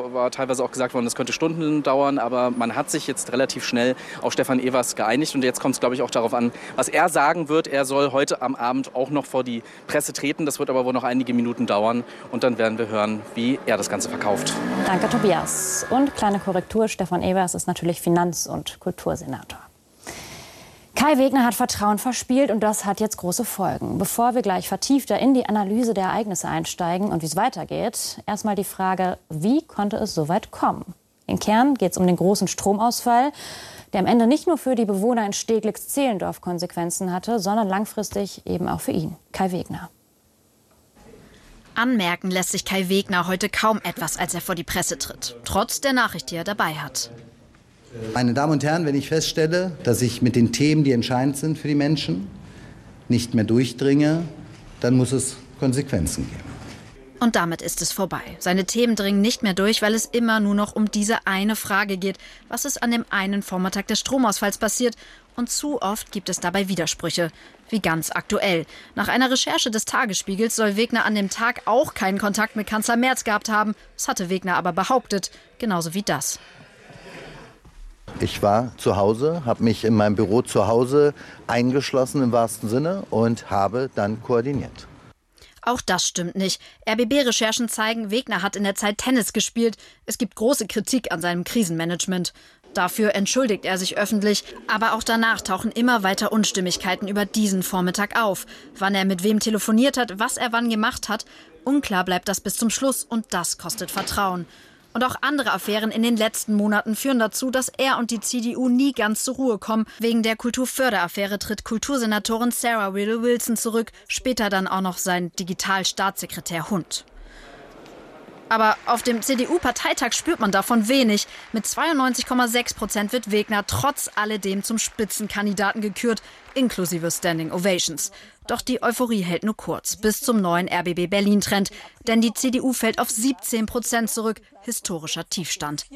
war teilweise auch gesagt worden, das könnte Stunden dauern, aber man hat sich jetzt relativ schnell auf Stefan Evers geeinigt und jetzt kommt es, glaube ich, auch darauf an, was er sagen wird. Er soll heute am Abend auch noch vor die Presse treten, das wird aber wohl noch einige Minuten dauern und dann werden wir hören, wie er das Ganze verkauft. Danke, Tobias. Und kleine Korrektur, Stefan Evers ist natürlich Finanz- und Kultursenator. Kai Wegner hat Vertrauen verspielt und das hat jetzt große Folgen. Bevor wir gleich vertiefter in die Analyse der Ereignisse einsteigen und wie es weitergeht, erstmal die Frage, wie konnte es so weit kommen? Im Kern geht es um den großen Stromausfall, der am Ende nicht nur für die Bewohner in Steglitz-Zehlendorf Konsequenzen hatte, sondern langfristig eben auch für ihn, Kai Wegner. Anmerken lässt sich Kai Wegner heute kaum etwas, als er vor die Presse tritt, trotz der Nachricht, die er dabei hat. Meine Damen und Herren, wenn ich feststelle, dass ich mit den Themen, die entscheidend sind für die Menschen, nicht mehr durchdringe, dann muss es Konsequenzen geben. Und damit ist es vorbei. Seine Themen dringen nicht mehr durch, weil es immer nur noch um diese eine Frage geht. Was ist an dem einen Vormittag des Stromausfalls passiert? Und zu oft gibt es dabei Widersprüche. Wie ganz aktuell. Nach einer Recherche des Tagesspiegels soll Wegner an dem Tag auch keinen Kontakt mit Kanzler Merz gehabt haben. Das hatte Wegner aber behauptet. Genauso wie das. Ich war zu Hause, habe mich in meinem Büro zu Hause eingeschlossen im wahrsten Sinne und habe dann koordiniert. Auch das stimmt nicht. RBB-Recherchen zeigen, Wegner hat in der Zeit Tennis gespielt. Es gibt große Kritik an seinem Krisenmanagement. Dafür entschuldigt er sich öffentlich. Aber auch danach tauchen immer weiter Unstimmigkeiten über diesen Vormittag auf. Wann er mit wem telefoniert hat, was er wann gemacht hat. Unklar bleibt das bis zum Schluss und das kostet Vertrauen. Und auch andere Affären in den letzten Monaten führen dazu, dass er und die CDU nie ganz zur Ruhe kommen. Wegen der Kulturförderaffäre tritt Kultursenatorin Sarah Riddle-Wilson zurück, später dann auch noch sein Digitalstaatssekretär Hund. Aber auf dem CDU-Parteitag spürt man davon wenig. Mit 92,6% wird Wegner trotz alledem zum Spitzenkandidaten gekürt, inklusive Standing Ovations. Doch die Euphorie hält nur kurz, bis zum neuen RBB Berlin-Trend. Denn die CDU fällt auf 17% zurück, historischer Tiefstand.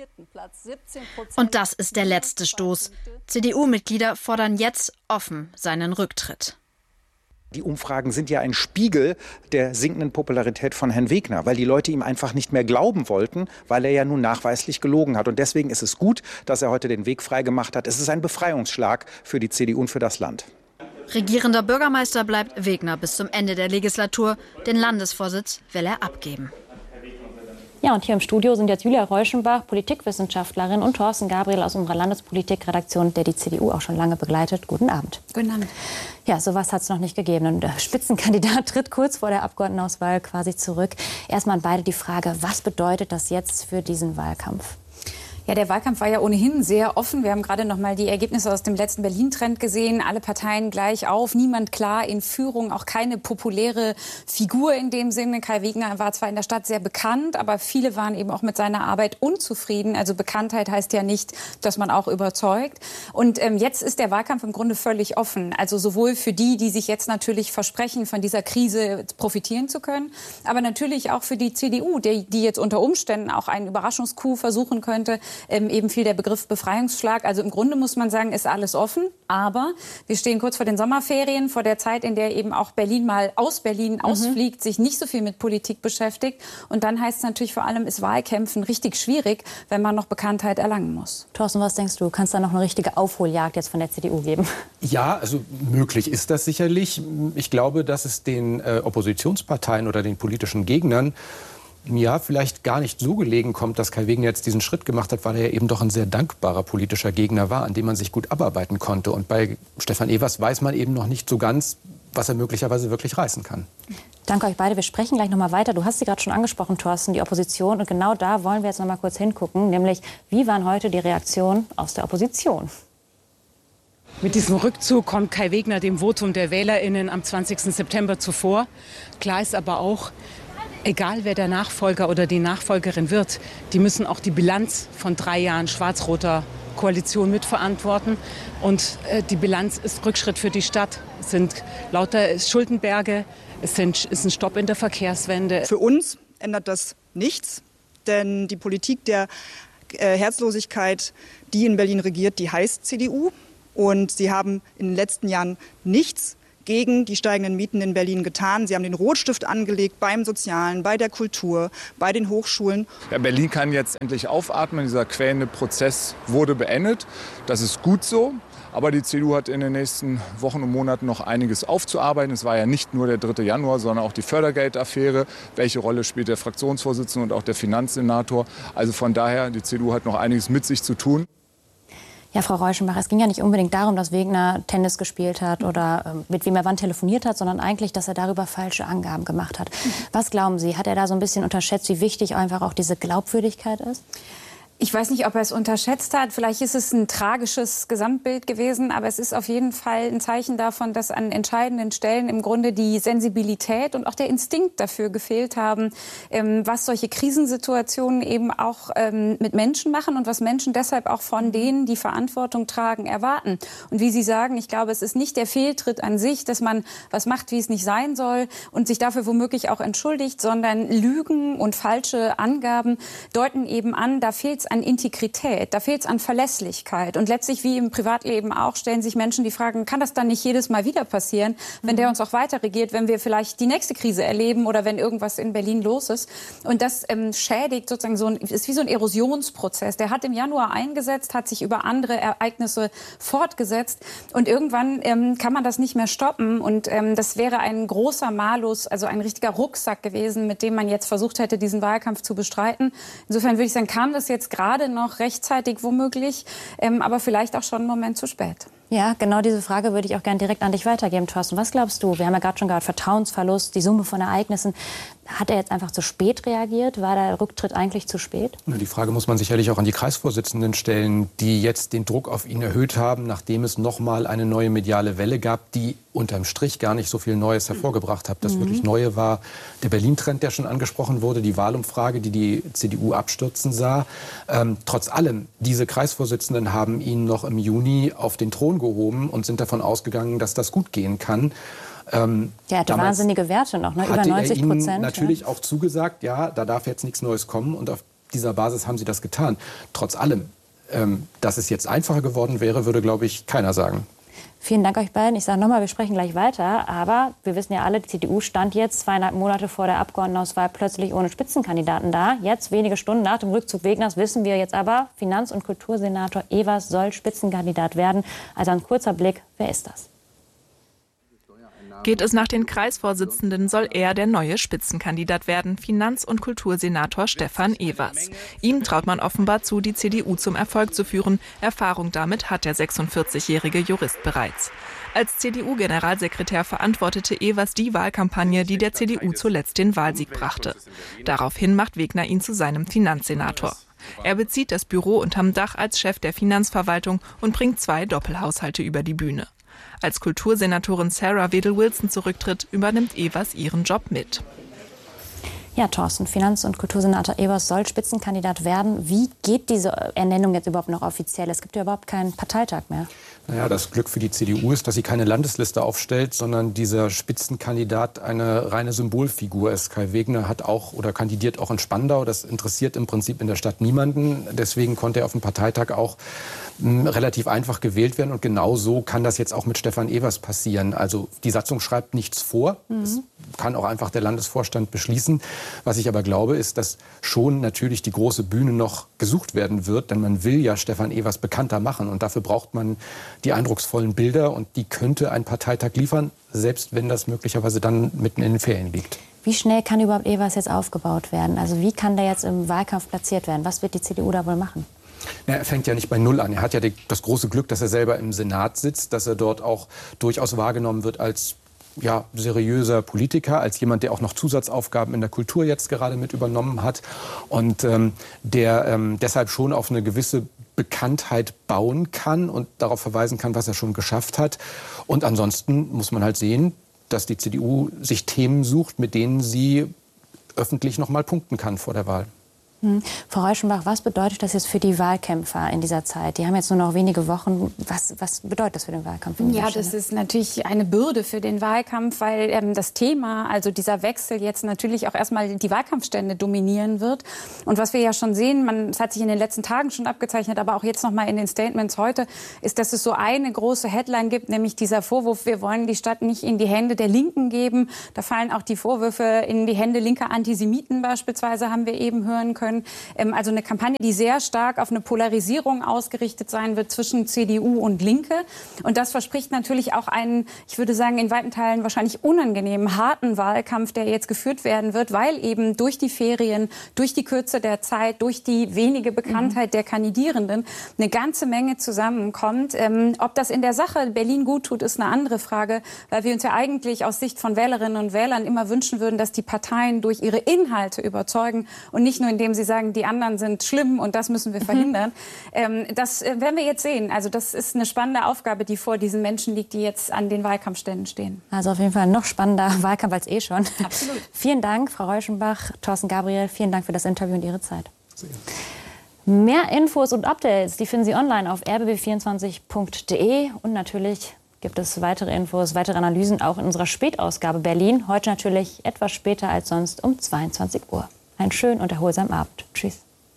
Und das ist der letzte Stoß. CDU-Mitglieder fordern jetzt offen seinen Rücktritt. Die Umfragen sind ja ein Spiegel der sinkenden Popularität von Herrn Wegner, weil die Leute ihm einfach nicht mehr glauben wollten, weil er ja nun nachweislich gelogen hat. Und deswegen ist es gut, dass er heute den Weg freigemacht hat. Es ist ein Befreiungsschlag für die CDU und für das Land. Regierender Bürgermeister bleibt Wegner bis zum Ende der Legislatur. Den Landesvorsitz will er abgeben. Ja, und hier im Studio sind jetzt Julia Reuschenbach, Politikwissenschaftlerin, und Thorsten Gabriel aus unserer Landespolitikredaktion, der die CDU auch schon lange begleitet. Guten Abend. Guten Abend. Ja, sowas hat es noch nicht gegeben. Und der Spitzenkandidat tritt kurz vor der Abgeordnetenauswahl quasi zurück. Erstmal an beide die Frage, was bedeutet das jetzt für diesen Wahlkampf? Ja, der Wahlkampf war ja ohnehin sehr offen. Wir haben gerade noch mal die Ergebnisse aus dem letzten Berlin-Trend gesehen. Alle Parteien gleich auf, niemand klar in Führung, auch keine populäre Figur in dem Sinne. Kai Wegner war zwar in der Stadt sehr bekannt, aber viele waren eben auch mit seiner Arbeit unzufrieden. Also Bekanntheit heißt ja nicht, dass man auch überzeugt. Und jetzt ist der Wahlkampf im Grunde völlig offen. Also sowohl für die, die sich jetzt natürlich versprechen, von dieser Krise profitieren zu können, aber natürlich auch für die CDU, die jetzt unter Umständen auch einen Überraschungscoup versuchen könnte. Eben fiel der Begriff Befreiungsschlag. Also im Grunde muss man sagen, ist alles offen. Aber wir stehen kurz vor den Sommerferien, vor der Zeit, in der eben auch Berlin mal aus Berlin ausfliegt, sich nicht so viel mit Politik beschäftigt. Und dann heißt es natürlich vor allem, ist Wahlkämpfen richtig schwierig, wenn man noch Bekanntheit erlangen muss. Thorsten, was denkst du? Kann es da noch eine richtige Aufholjagd jetzt von der CDU geben? Ja, also möglich ist das sicherlich. Ich glaube, dass es den Oppositionsparteien oder den politischen Gegnern vielleicht gar nicht so gelegen kommt, dass Kai Wegner jetzt diesen Schritt gemacht hat, weil er ja eben doch ein sehr dankbarer politischer Gegner war, an dem man sich gut abarbeiten konnte. Und bei Stefan Evers weiß man eben noch nicht so ganz, was er möglicherweise wirklich reißen kann. Danke euch beide. Wir sprechen gleich noch mal weiter. Du hast sie gerade schon angesprochen, Thorsten, die Opposition. Und genau da wollen wir jetzt noch mal kurz hingucken, nämlich wie waren heute die Reaktionen aus der Opposition? Mit diesem Rückzug kommt Kai Wegner dem Votum der WählerInnen am 20. September zuvor. Klar ist aber auch, egal wer der Nachfolger oder die Nachfolgerin wird, die müssen auch die Bilanz von 3 Jahren schwarz-roter Koalition mitverantworten. Und die Bilanz ist Rückschritt für die Stadt. Es sind lauter Schuldenberge, ist ein Stopp in der Verkehrswende. Für uns ändert das nichts, denn die Politik der Herzlosigkeit, die in Berlin regiert, die heißt CDU. Und sie haben in den letzten Jahren nichts gegen die steigenden Mieten in Berlin getan. Sie haben den Rotstift angelegt beim Sozialen, bei der Kultur, bei den Hochschulen. Ja, Berlin kann jetzt endlich aufatmen. Dieser quälende Prozess wurde beendet. Das ist gut so. Aber die CDU hat in den nächsten Wochen und Monaten noch einiges aufzuarbeiten. Es war ja nicht nur der 3. Januar, sondern auch die Fördergeldaffäre. Welche Rolle spielt der Fraktionsvorsitzende und auch der Finanzsenator? Also von daher, die CDU hat noch einiges mit sich zu tun. Ja, Frau Reuschenbach, es ging ja nicht unbedingt darum, dass Wegner Tennis gespielt hat oder mit wem er wann telefoniert hat, sondern eigentlich, dass er darüber falsche Angaben gemacht hat. Was glauben Sie, hat er da so ein bisschen unterschätzt, wie wichtig einfach auch diese Glaubwürdigkeit ist? Ich weiß nicht, ob er es unterschätzt hat. Vielleicht ist es ein tragisches Gesamtbild gewesen. Aber es ist auf jeden Fall ein Zeichen davon, dass an entscheidenden Stellen im Grunde die Sensibilität und auch der Instinkt dafür gefehlt haben, was solche Krisensituationen eben auch mit Menschen machen und was Menschen deshalb auch von denen, die Verantwortung tragen, erwarten. Und wie Sie sagen, ich glaube, es ist nicht der Fehltritt an sich, dass man was macht, wie es nicht sein soll und sich dafür womöglich auch entschuldigt, sondern Lügen und falsche Angaben deuten eben an, da fehlt es an Integrität, da fehlt es an Verlässlichkeit. Und letztlich, wie im Privatleben auch, stellen sich Menschen die Fragen, kann das dann nicht jedes Mal wieder passieren, wenn der uns auch weiter regiert, wenn wir vielleicht die nächste Krise erleben oder wenn irgendwas in Berlin los ist. Und das schädigt sozusagen ist wie so ein Erosionsprozess. Der hat im Januar eingesetzt, hat sich über andere Ereignisse fortgesetzt. Und irgendwann kann man das nicht mehr stoppen. Und das wäre ein großer Malus, also ein richtiger Rucksack gewesen, mit dem man jetzt versucht hätte, diesen Wahlkampf zu bestreiten. Insofern würde ich sagen, kam das jetzt gerade noch rechtzeitig womöglich, aber vielleicht auch schon einen Moment zu spät. Ja, genau diese Frage würde ich auch gerne direkt an dich weitergeben, Thorsten. Was glaubst du? Wir haben ja gerade schon gehört, Vertrauensverlust, die Summe von Ereignissen. Hat er jetzt einfach zu spät reagiert? War der Rücktritt eigentlich zu spät? Die Frage muss man sicherlich auch an die Kreisvorsitzenden stellen, die jetzt den Druck auf ihn erhöht haben, nachdem es noch mal eine neue mediale Welle gab, die unterm Strich gar nicht so viel Neues hervorgebracht hat. Das wirklich Neue war der Berlin-Trend, der schon angesprochen wurde, die Wahlumfrage, die die CDU abstürzen sah. Trotz allem, diese Kreisvorsitzenden haben ihn noch im Juni auf den Thron gehoben und sind davon ausgegangen, dass das gut gehen kann. Der hatte wahnsinnige Werte noch, ne? Über 90%. Er ihnen natürlich auch zugesagt, ja, da darf jetzt nichts Neues kommen. Und auf dieser Basis haben sie das getan. Trotz allem, dass es jetzt einfacher geworden wäre, würde, glaube ich, keiner sagen. Vielen Dank euch beiden. Ich sage nochmal, wir sprechen gleich weiter. Aber wir wissen ja alle, die CDU stand jetzt 2,5 Monate vor der Abgeordnetenauswahl plötzlich ohne Spitzenkandidaten da. Jetzt, wenige Stunden nach dem Rückzug Wegners, wissen wir jetzt aber, Finanz- und Kultursenator Ewers soll Spitzenkandidat werden. Also ein kurzer Blick, wer ist das? Geht es nach den Kreisvorsitzenden, soll er der neue Spitzenkandidat werden, Finanz- und Kultursenator Stefan Ewers. Ihm traut man offenbar zu, die CDU zum Erfolg zu führen. Erfahrung damit hat der 46-jährige Jurist bereits. Als CDU-Generalsekretär verantwortete Ewers die Wahlkampagne, die der CDU zuletzt den Wahlsieg brachte. Daraufhin macht Wegner ihn zu seinem Finanzsenator. Er bezieht das Büro unterm Dach als Chef der Finanzverwaltung und bringt 2 Doppelhaushalte über die Bühne. Als Kultursenatorin Sarah Wedel-Wilson zurücktritt, übernimmt Ewers ihren Job mit. Ja, Thorsten, Finanz- und Kultursenator Ewers soll Spitzenkandidat werden. Wie geht diese Ernennung jetzt überhaupt noch offiziell? Es gibt ja überhaupt keinen Parteitag mehr. Naja, das Glück für die CDU ist, dass sie keine Landesliste aufstellt, sondern dieser Spitzenkandidat eine reine Symbolfigur ist. Kai Wegner hat auch oder kandidiert auch in Spandau. Das interessiert im Prinzip in der Stadt niemanden. Deswegen konnte er auf dem Parteitag auch relativ einfach gewählt werden. Und genau so kann das jetzt auch mit Stefan Ewers passieren. Also die Satzung schreibt nichts vor. Das kann auch einfach der Landesvorstand beschließen. Was ich aber glaube, ist, dass schon natürlich die große Bühne noch gesucht werden wird. Denn man will ja Stefan Ewers bekannter machen. Und dafür braucht man die eindrucksvollen Bilder. Und die könnte ein Parteitag liefern, selbst wenn das möglicherweise dann mitten in den Ferien liegt. Wie schnell kann überhaupt Ewers jetzt aufgebaut werden? Also wie kann der jetzt im Wahlkampf platziert werden? Was wird die CDU da wohl machen? Na, er fängt ja nicht bei Null an. Er hat ja das große Glück, dass er selber im Senat sitzt, dass er dort auch durchaus wahrgenommen wird als seriöser Politiker, als jemand, der auch noch Zusatzaufgaben in der Kultur jetzt gerade mit übernommen hat und der deshalb schon auf eine gewisse Bekanntheit bauen kann und darauf verweisen kann, was er schon geschafft hat. Und ansonsten muss man halt sehen, dass die CDU sich Themen sucht, mit denen sie öffentlich noch mal punkten kann vor der Wahl. Frau Reuschenbach, was bedeutet das jetzt für die Wahlkämpfer in dieser Zeit? Die haben jetzt nur noch wenige Wochen. Was bedeutet das für den Wahlkampf? Ja, das ist natürlich eine Bürde für den Wahlkampf, weil das Thema, also dieser Wechsel jetzt natürlich auch erstmal die Wahlkampfstände dominieren wird. Und was wir ja schon sehen, es hat sich in den letzten Tagen schon abgezeichnet, aber auch jetzt noch mal in den Statements heute, ist, dass es so eine große Headline gibt, nämlich dieser Vorwurf, wir wollen die Stadt nicht in die Hände der Linken geben. Da fallen auch die Vorwürfe in die Hände linker Antisemiten beispielsweise, haben wir eben hören können. Also eine Kampagne, die sehr stark auf eine Polarisierung ausgerichtet sein wird zwischen CDU und Linke. Und das verspricht natürlich auch einen, ich würde sagen, in weiten Teilen wahrscheinlich unangenehmen, harten Wahlkampf, der jetzt geführt werden wird, weil eben durch die Ferien, durch die Kürze der Zeit, durch die wenige Bekanntheit der Kandidierenden eine ganze Menge zusammenkommt. Ob das in der Sache Berlin gut tut, ist eine andere Frage, weil wir uns ja eigentlich aus Sicht von Wählerinnen und Wählern immer wünschen würden, dass die Parteien durch ihre Inhalte überzeugen und nicht nur indem sie sagen, die anderen sind schlimm und das müssen wir verhindern. Das werden wir jetzt sehen. Also das ist eine spannende Aufgabe, die vor diesen Menschen liegt, die jetzt an den Wahlkampfständen stehen. Also auf jeden Fall ein noch spannender Wahlkampf als schon. Absolut. Vielen Dank, Frau Reuschenbach, Thorsten Gabriel. Vielen Dank für das Interview und Ihre Zeit. Mehr Infos und Updates, die finden Sie online auf rbb24.de. Und natürlich gibt es weitere Infos, weitere Analysen auch in unserer Spätausgabe Berlin. Heute natürlich etwas später als sonst um 22 Uhr. Einen schönen und erholsamen Abend. Tschüss.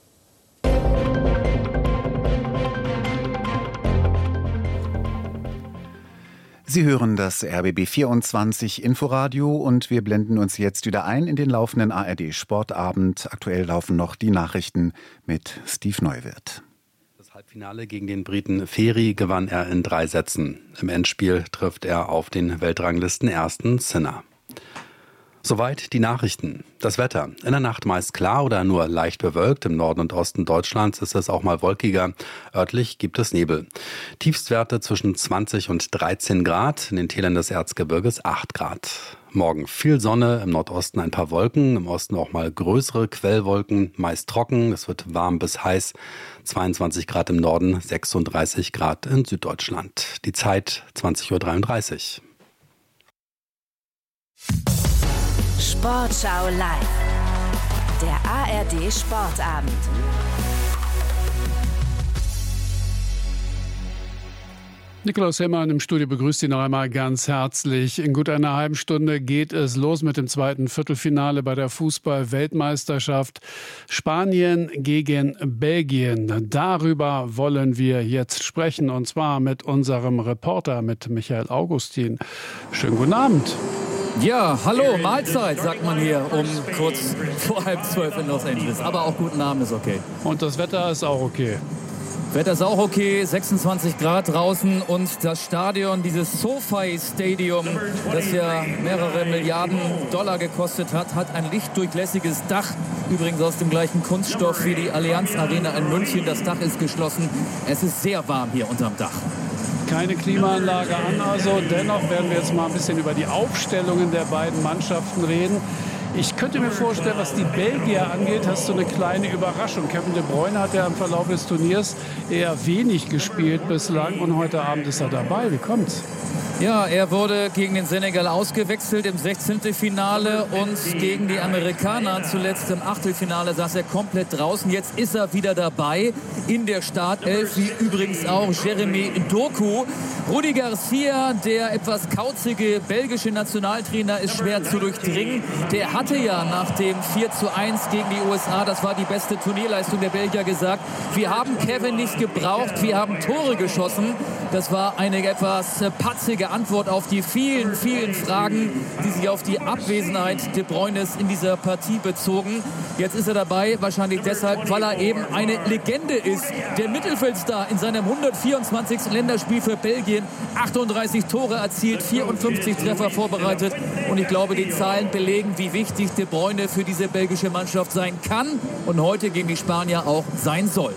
Sie hören das RBB 24 Inforadio und wir blenden uns jetzt wieder ein in den laufenden ARD Sportabend. Aktuell laufen noch die Nachrichten mit Steve Neuwirth. Das Halbfinale gegen den Briten Ferry gewann er in 3 Sätzen. Im Endspiel trifft er auf den Weltranglisten-Ersten Sinner. Soweit die Nachrichten. Das Wetter. In der Nacht meist klar oder nur leicht bewölkt. Im Norden und Osten Deutschlands ist es auch mal wolkiger. Örtlich gibt es Nebel. Tiefstwerte zwischen 20 und 13 Grad. In den Tälern des Erzgebirges 8 Grad. Morgen viel Sonne, im Nordosten ein paar Wolken, im Osten auch mal größere Quellwolken, meist trocken. Es wird warm bis heiß. 22 Grad im Norden, 36 Grad in Süddeutschland. Die Zeit 20:33 Uhr. Sportschau live. Der ARD Sportabend. Nikolaus Hemmann im Studio begrüßt Sie noch einmal ganz herzlich. In gut einer halben Stunde geht es los mit dem zweiten Viertelfinale bei der Fußball-Weltmeisterschaft. Spanien gegen Belgien. Darüber wollen wir jetzt sprechen, und zwar mit unserem Reporter, mit Michael Augustin. Schönen guten Abend. Ja, hallo, Mahlzeit, sagt man hier um kurz vor 11:30 in Los Angeles. Aber auch guten Abend ist okay. Und das Wetter ist auch okay. Wetter ist auch okay, 26 Grad draußen und das Stadion, dieses SoFi Stadium, das ja mehrere Milliarden Dollar gekostet hat, hat ein lichtdurchlässiges Dach, übrigens aus dem gleichen Kunststoff wie die Allianz Arena in München. Das Dach ist geschlossen, es ist sehr warm hier unterm Dach. Keine Klimaanlage an, also dennoch werden wir jetzt mal ein bisschen über die Aufstellungen der beiden Mannschaften reden. Ich könnte mir vorstellen, was die Belgier angeht, hast du eine kleine Überraschung. Kevin De Bruyne hat ja im Verlauf des Turniers eher wenig gespielt bislang und heute Abend ist er dabei. Wie kommt's? Ja, er wurde gegen den Senegal ausgewechselt im 16. Finale und gegen die Amerikaner zuletzt im Achtelfinale saß er komplett draußen. Jetzt ist er wieder dabei in der Startelf, wie übrigens auch Jeremy Doku. Rudi Garcia, der etwas kauzige belgische Nationaltrainer, ist schwer zu durchdringen. Der hatte ja nach dem 4:1 gegen die USA, das war die beste Turnierleistung der Belgier, gesagt, wir haben Kevin nicht gebraucht, wir haben Tore geschossen. Das war eine etwas patzige Antwort auf die vielen, vielen Fragen, die sich auf die Abwesenheit De Bruynes in dieser Partie bezogen. Jetzt ist er dabei, wahrscheinlich deshalb, weil er eben eine Legende ist. Der Mittelfeldstar in seinem 124. Länderspiel für Belgien, 38 Tore erzielt, 54 Treffer vorbereitet. Und ich glaube, die Zahlen belegen, wie wichtig De Bruyne für diese belgische Mannschaft sein kann und heute gegen die Spanier auch sein soll.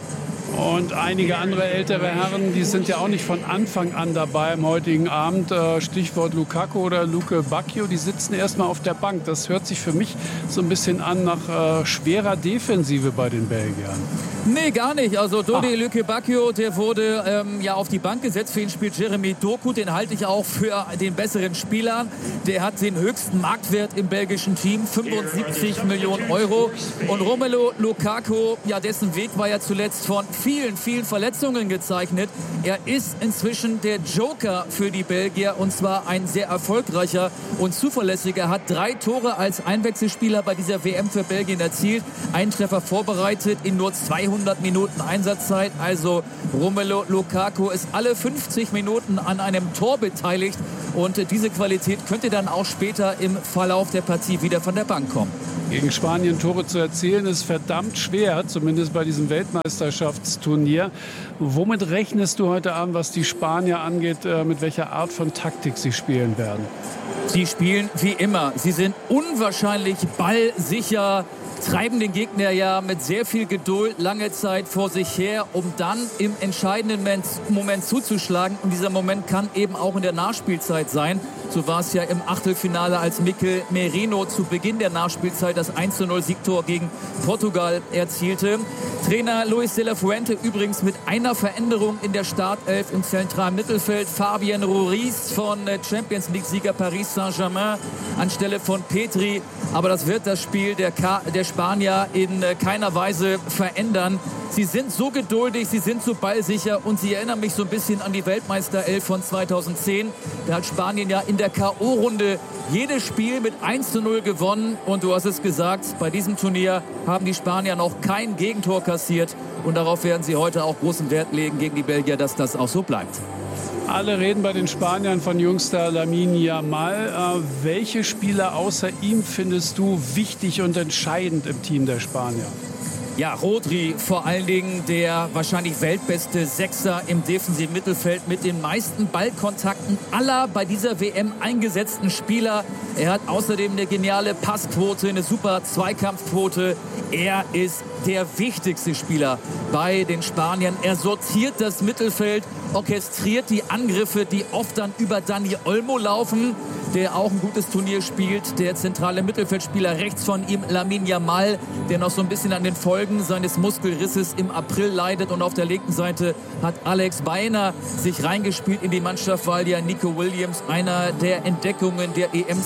Und einige andere ältere Herren, die sind ja auch nicht von Anfang an dabei am heutigen Abend. Stichwort Lukaku oder Luke Bacchio, die sitzen erstmal auf der Bank. Das hört sich für mich so ein bisschen an nach schwerer Defensive bei den Belgiern. Nee, gar nicht. Also Dodi Luke Bacchio, der wurde ja auf die Bank gesetzt. Für ihn spielt Jeremy Doku. Den halte ich auch für den besseren Spieler. Der hat den höchsten Marktwert im belgischen Team, 75 Millionen Euro. Und Romelu Lukaku, ja, dessen Weg war ja zuletzt von vielen Verletzungen gezeichnet. Er ist inzwischen der Joker für die Belgier und zwar ein sehr erfolgreicher und zuverlässiger. Er hat 3 Tore als Einwechselspieler bei dieser WM für Belgien erzielt. Einen Treffer vorbereitet in nur 200 Minuten Einsatzzeit. Also Romelu Lukaku ist alle 50 Minuten an einem Tor beteiligt und diese Qualität könnte dann auch später im Verlauf der Partie wieder von der Bank kommen. Gegen Spanien Tore zu erzielen ist verdammt schwer, zumindest bei diesem Weltmeisterschaftsturnier. Womit rechnest du heute Abend, was die Spanier angeht, mit welcher Art von Taktik sie spielen werden? Sie spielen wie immer. Sie sind unwahrscheinlich ballsicher, treiben den Gegner ja mit sehr viel Geduld lange Zeit vor sich her, um dann im entscheidenden Moment zuzuschlagen. Und dieser Moment kann eben auch in der Nachspielzeit sein. So war es ja im Achtelfinale, als Mikel Merino zu Beginn der Nachspielzeit das 1:0-Siegtor gegen Portugal erzielte. Trainer Luis de la Fuente übrigens mit einer Veränderung in der Startelf im zentralen Mittelfeld. Fabian Ruiz von Champions League-Sieger Paris Saint-Germain anstelle von Petri. Aber das wird das Spiel der Spanier in keiner Weise verändern. Sie sind so geduldig, sie sind so ballsicher und sie erinnern mich so ein bisschen an die Weltmeisterelf von 2010. Da hat Spanien ja in der K.O.-Runde jedes Spiel mit 1:0 gewonnen. Und du hast es gesagt, bei diesem Turnier haben die Spanier noch kein Gegentor kassiert. Und darauf werden sie heute auch großen Wert legen gegen die Belgier, dass das auch so bleibt. Alle reden bei den Spaniern von Jungster Lamine Yamal. Welche Spieler außer ihm findest du wichtig und entscheidend im Team der Spanier? Ja, Rodri vor allen Dingen, der wahrscheinlich weltbeste Sechser im defensiven Mittelfeld mit den meisten Ballkontakten aller bei dieser WM eingesetzten Spieler. Er hat außerdem eine geniale Passquote, eine super Zweikampfquote. Er ist der wichtigste Spieler bei den Spaniern. Er sortiert das Mittelfeld, orchestriert die Angriffe, die oft dann über Dani Olmo laufen, der auch ein gutes Turnier spielt. Der zentrale Mittelfeldspieler rechts von ihm, Lamine Yamal, der noch so ein bisschen an den Folgen seines Muskelrisses im April leidet. Und auf der linken Seite hat Alex Baena sich reingespielt in die Mannschaft, weil ja Nico Williams, einer der Entdeckungen der EM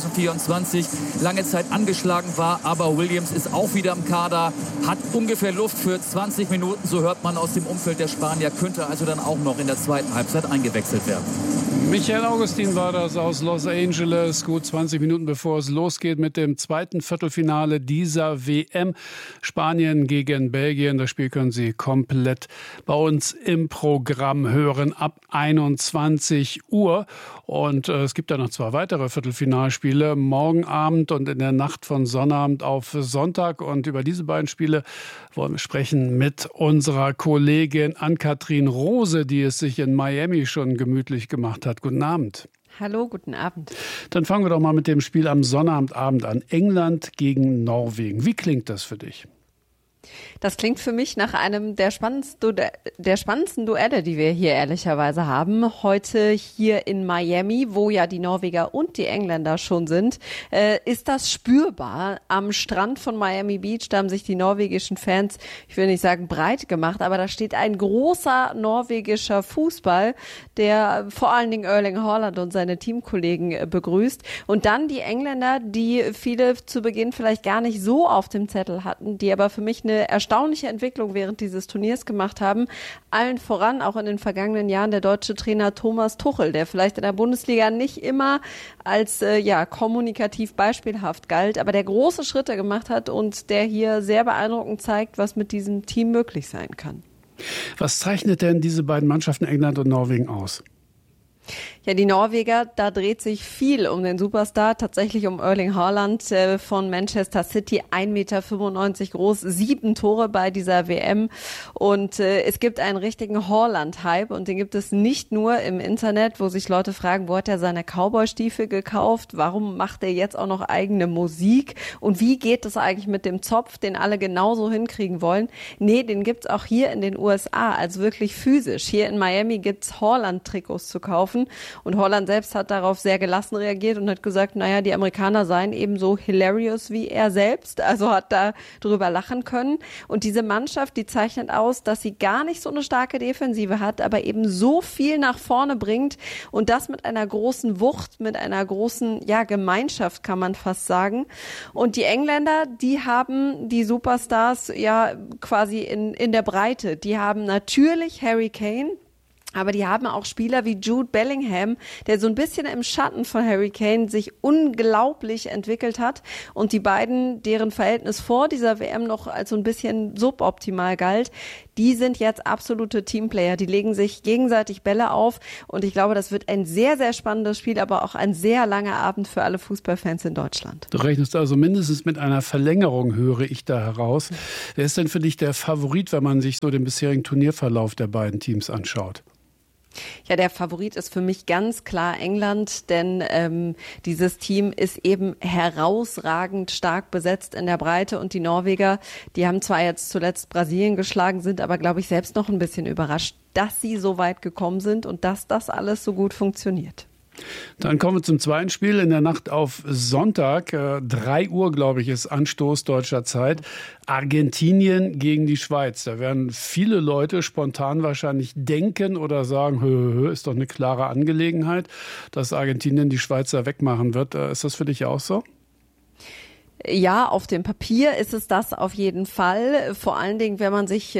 2024, lange Zeit angeschlagen war. Aber Williams ist auch wieder im Kader, hat ungefähr Luft für 20 Minuten, so hört man aus dem Umfeld der Spanier, könnte also dann auch noch in der zweiten Halbzeit eingewechselt werden. Michael Augustin war das aus Los Angeles, gut 20 Minuten bevor es losgeht mit dem zweiten Viertelfinale dieser WM. Spanien gegen Belgien, das Spiel können Sie komplett bei uns im Programm hören ab 21 Uhr. Und es gibt da noch 2 weitere Viertelfinalspiele, morgen Abend und in der Nacht von Sonnabend auf Sonntag. Und über diese beiden Spiele wollen wir sprechen mit unserer Kollegin Ann-Kathrin Rose, die es sich in Miami schon gemütlich gemacht hat. Guten Abend. Hallo, guten Abend. Dann fangen wir doch mal mit dem Spiel am Sonnabendabend an. England gegen Norwegen. Wie klingt das für dich? Das klingt für mich nach einem der spannendsten Duelle, die wir hier ehrlicherweise haben. Heute hier in Miami, wo ja die Norweger und die Engländer schon sind, ist das spürbar. Am Strand von Miami Beach, da haben sich die norwegischen Fans, ich will nicht sagen breit gemacht, aber da steht ein großer norwegischer Fußball, der vor allen Dingen Erling Haaland und seine Teamkollegen begrüßt. Und dann die Engländer, die viele zu Beginn vielleicht gar nicht so auf dem Zettel hatten, die aber für mich eine erstaunliche Entwicklung während dieses Turniers gemacht haben. Allen voran, auch in den vergangenen Jahren, der deutsche Trainer Thomas Tuchel, der vielleicht in der Bundesliga nicht immer als kommunikativ beispielhaft galt, aber der große Schritte gemacht hat und der hier sehr beeindruckend zeigt, was mit diesem Team möglich sein kann. Was zeichnet denn diese beiden Mannschaften England und Norwegen aus? Ja, die Norweger, da dreht sich viel um den Superstar, tatsächlich um Erling Haaland von Manchester City, 1,95 Meter groß, 7 Tore bei dieser WM und es gibt einen richtigen Haaland-Hype und den gibt es nicht nur im Internet, wo sich Leute fragen, wo hat er seine Cowboy-Stiefel gekauft, warum macht er jetzt auch noch eigene Musik und wie geht es eigentlich mit dem Zopf, den alle genauso hinkriegen wollen? Nee, den gibt's auch hier in den USA, also wirklich physisch. Hier in Miami gibt's Haaland-Trikots zu kaufen. Und Haaland selbst hat darauf sehr gelassen reagiert und hat gesagt, naja, die Amerikaner seien eben so hilarious wie er selbst, also hat da drüber lachen können. Und diese Mannschaft, die zeichnet aus, dass sie gar nicht so eine starke Defensive hat, aber eben so viel nach vorne bringt und das mit einer großen Wucht, mit einer großen, ja, Gemeinschaft, kann man fast sagen. Und die Engländer, die haben die Superstars ja quasi in der Breite. Die haben natürlich Harry Kane, aber die haben auch Spieler wie Jude Bellingham, der so ein bisschen im Schatten von Harry Kane sich unglaublich entwickelt hat. Und die beiden, deren Verhältnis vor dieser WM noch als so ein bisschen suboptimal galt, die sind jetzt absolute Teamplayer. Die legen sich gegenseitig Bälle auf. Und ich glaube, das wird ein sehr, sehr spannendes Spiel, aber auch ein sehr langer Abend für alle Fußballfans in Deutschland. Du rechnest also mindestens mit einer Verlängerung, höre ich da heraus. Wer ist denn für dich der Favorit, wenn man sich so den bisherigen Turnierverlauf der beiden Teams anschaut? Ja, der Favorit ist für mich ganz klar England, denn dieses Team ist eben herausragend stark besetzt in der Breite und die Norweger, die haben zwar jetzt zuletzt Brasilien geschlagen, sind aber, glaube ich, selbst noch ein bisschen überrascht, dass sie so weit gekommen sind und dass das alles so gut funktioniert. Dann kommen wir zum zweiten Spiel in der Nacht auf Sonntag. 3 Uhr, glaube ich, ist Anstoß deutscher Zeit. Argentinien gegen die Schweiz. Da werden viele Leute spontan wahrscheinlich denken oder sagen, ist doch eine klare Angelegenheit, dass Argentinien die Schweizer wegmachen wird. Ist das für dich auch so? Ja, auf dem Papier ist es das auf jeden Fall. Vor allen Dingen, wenn man sich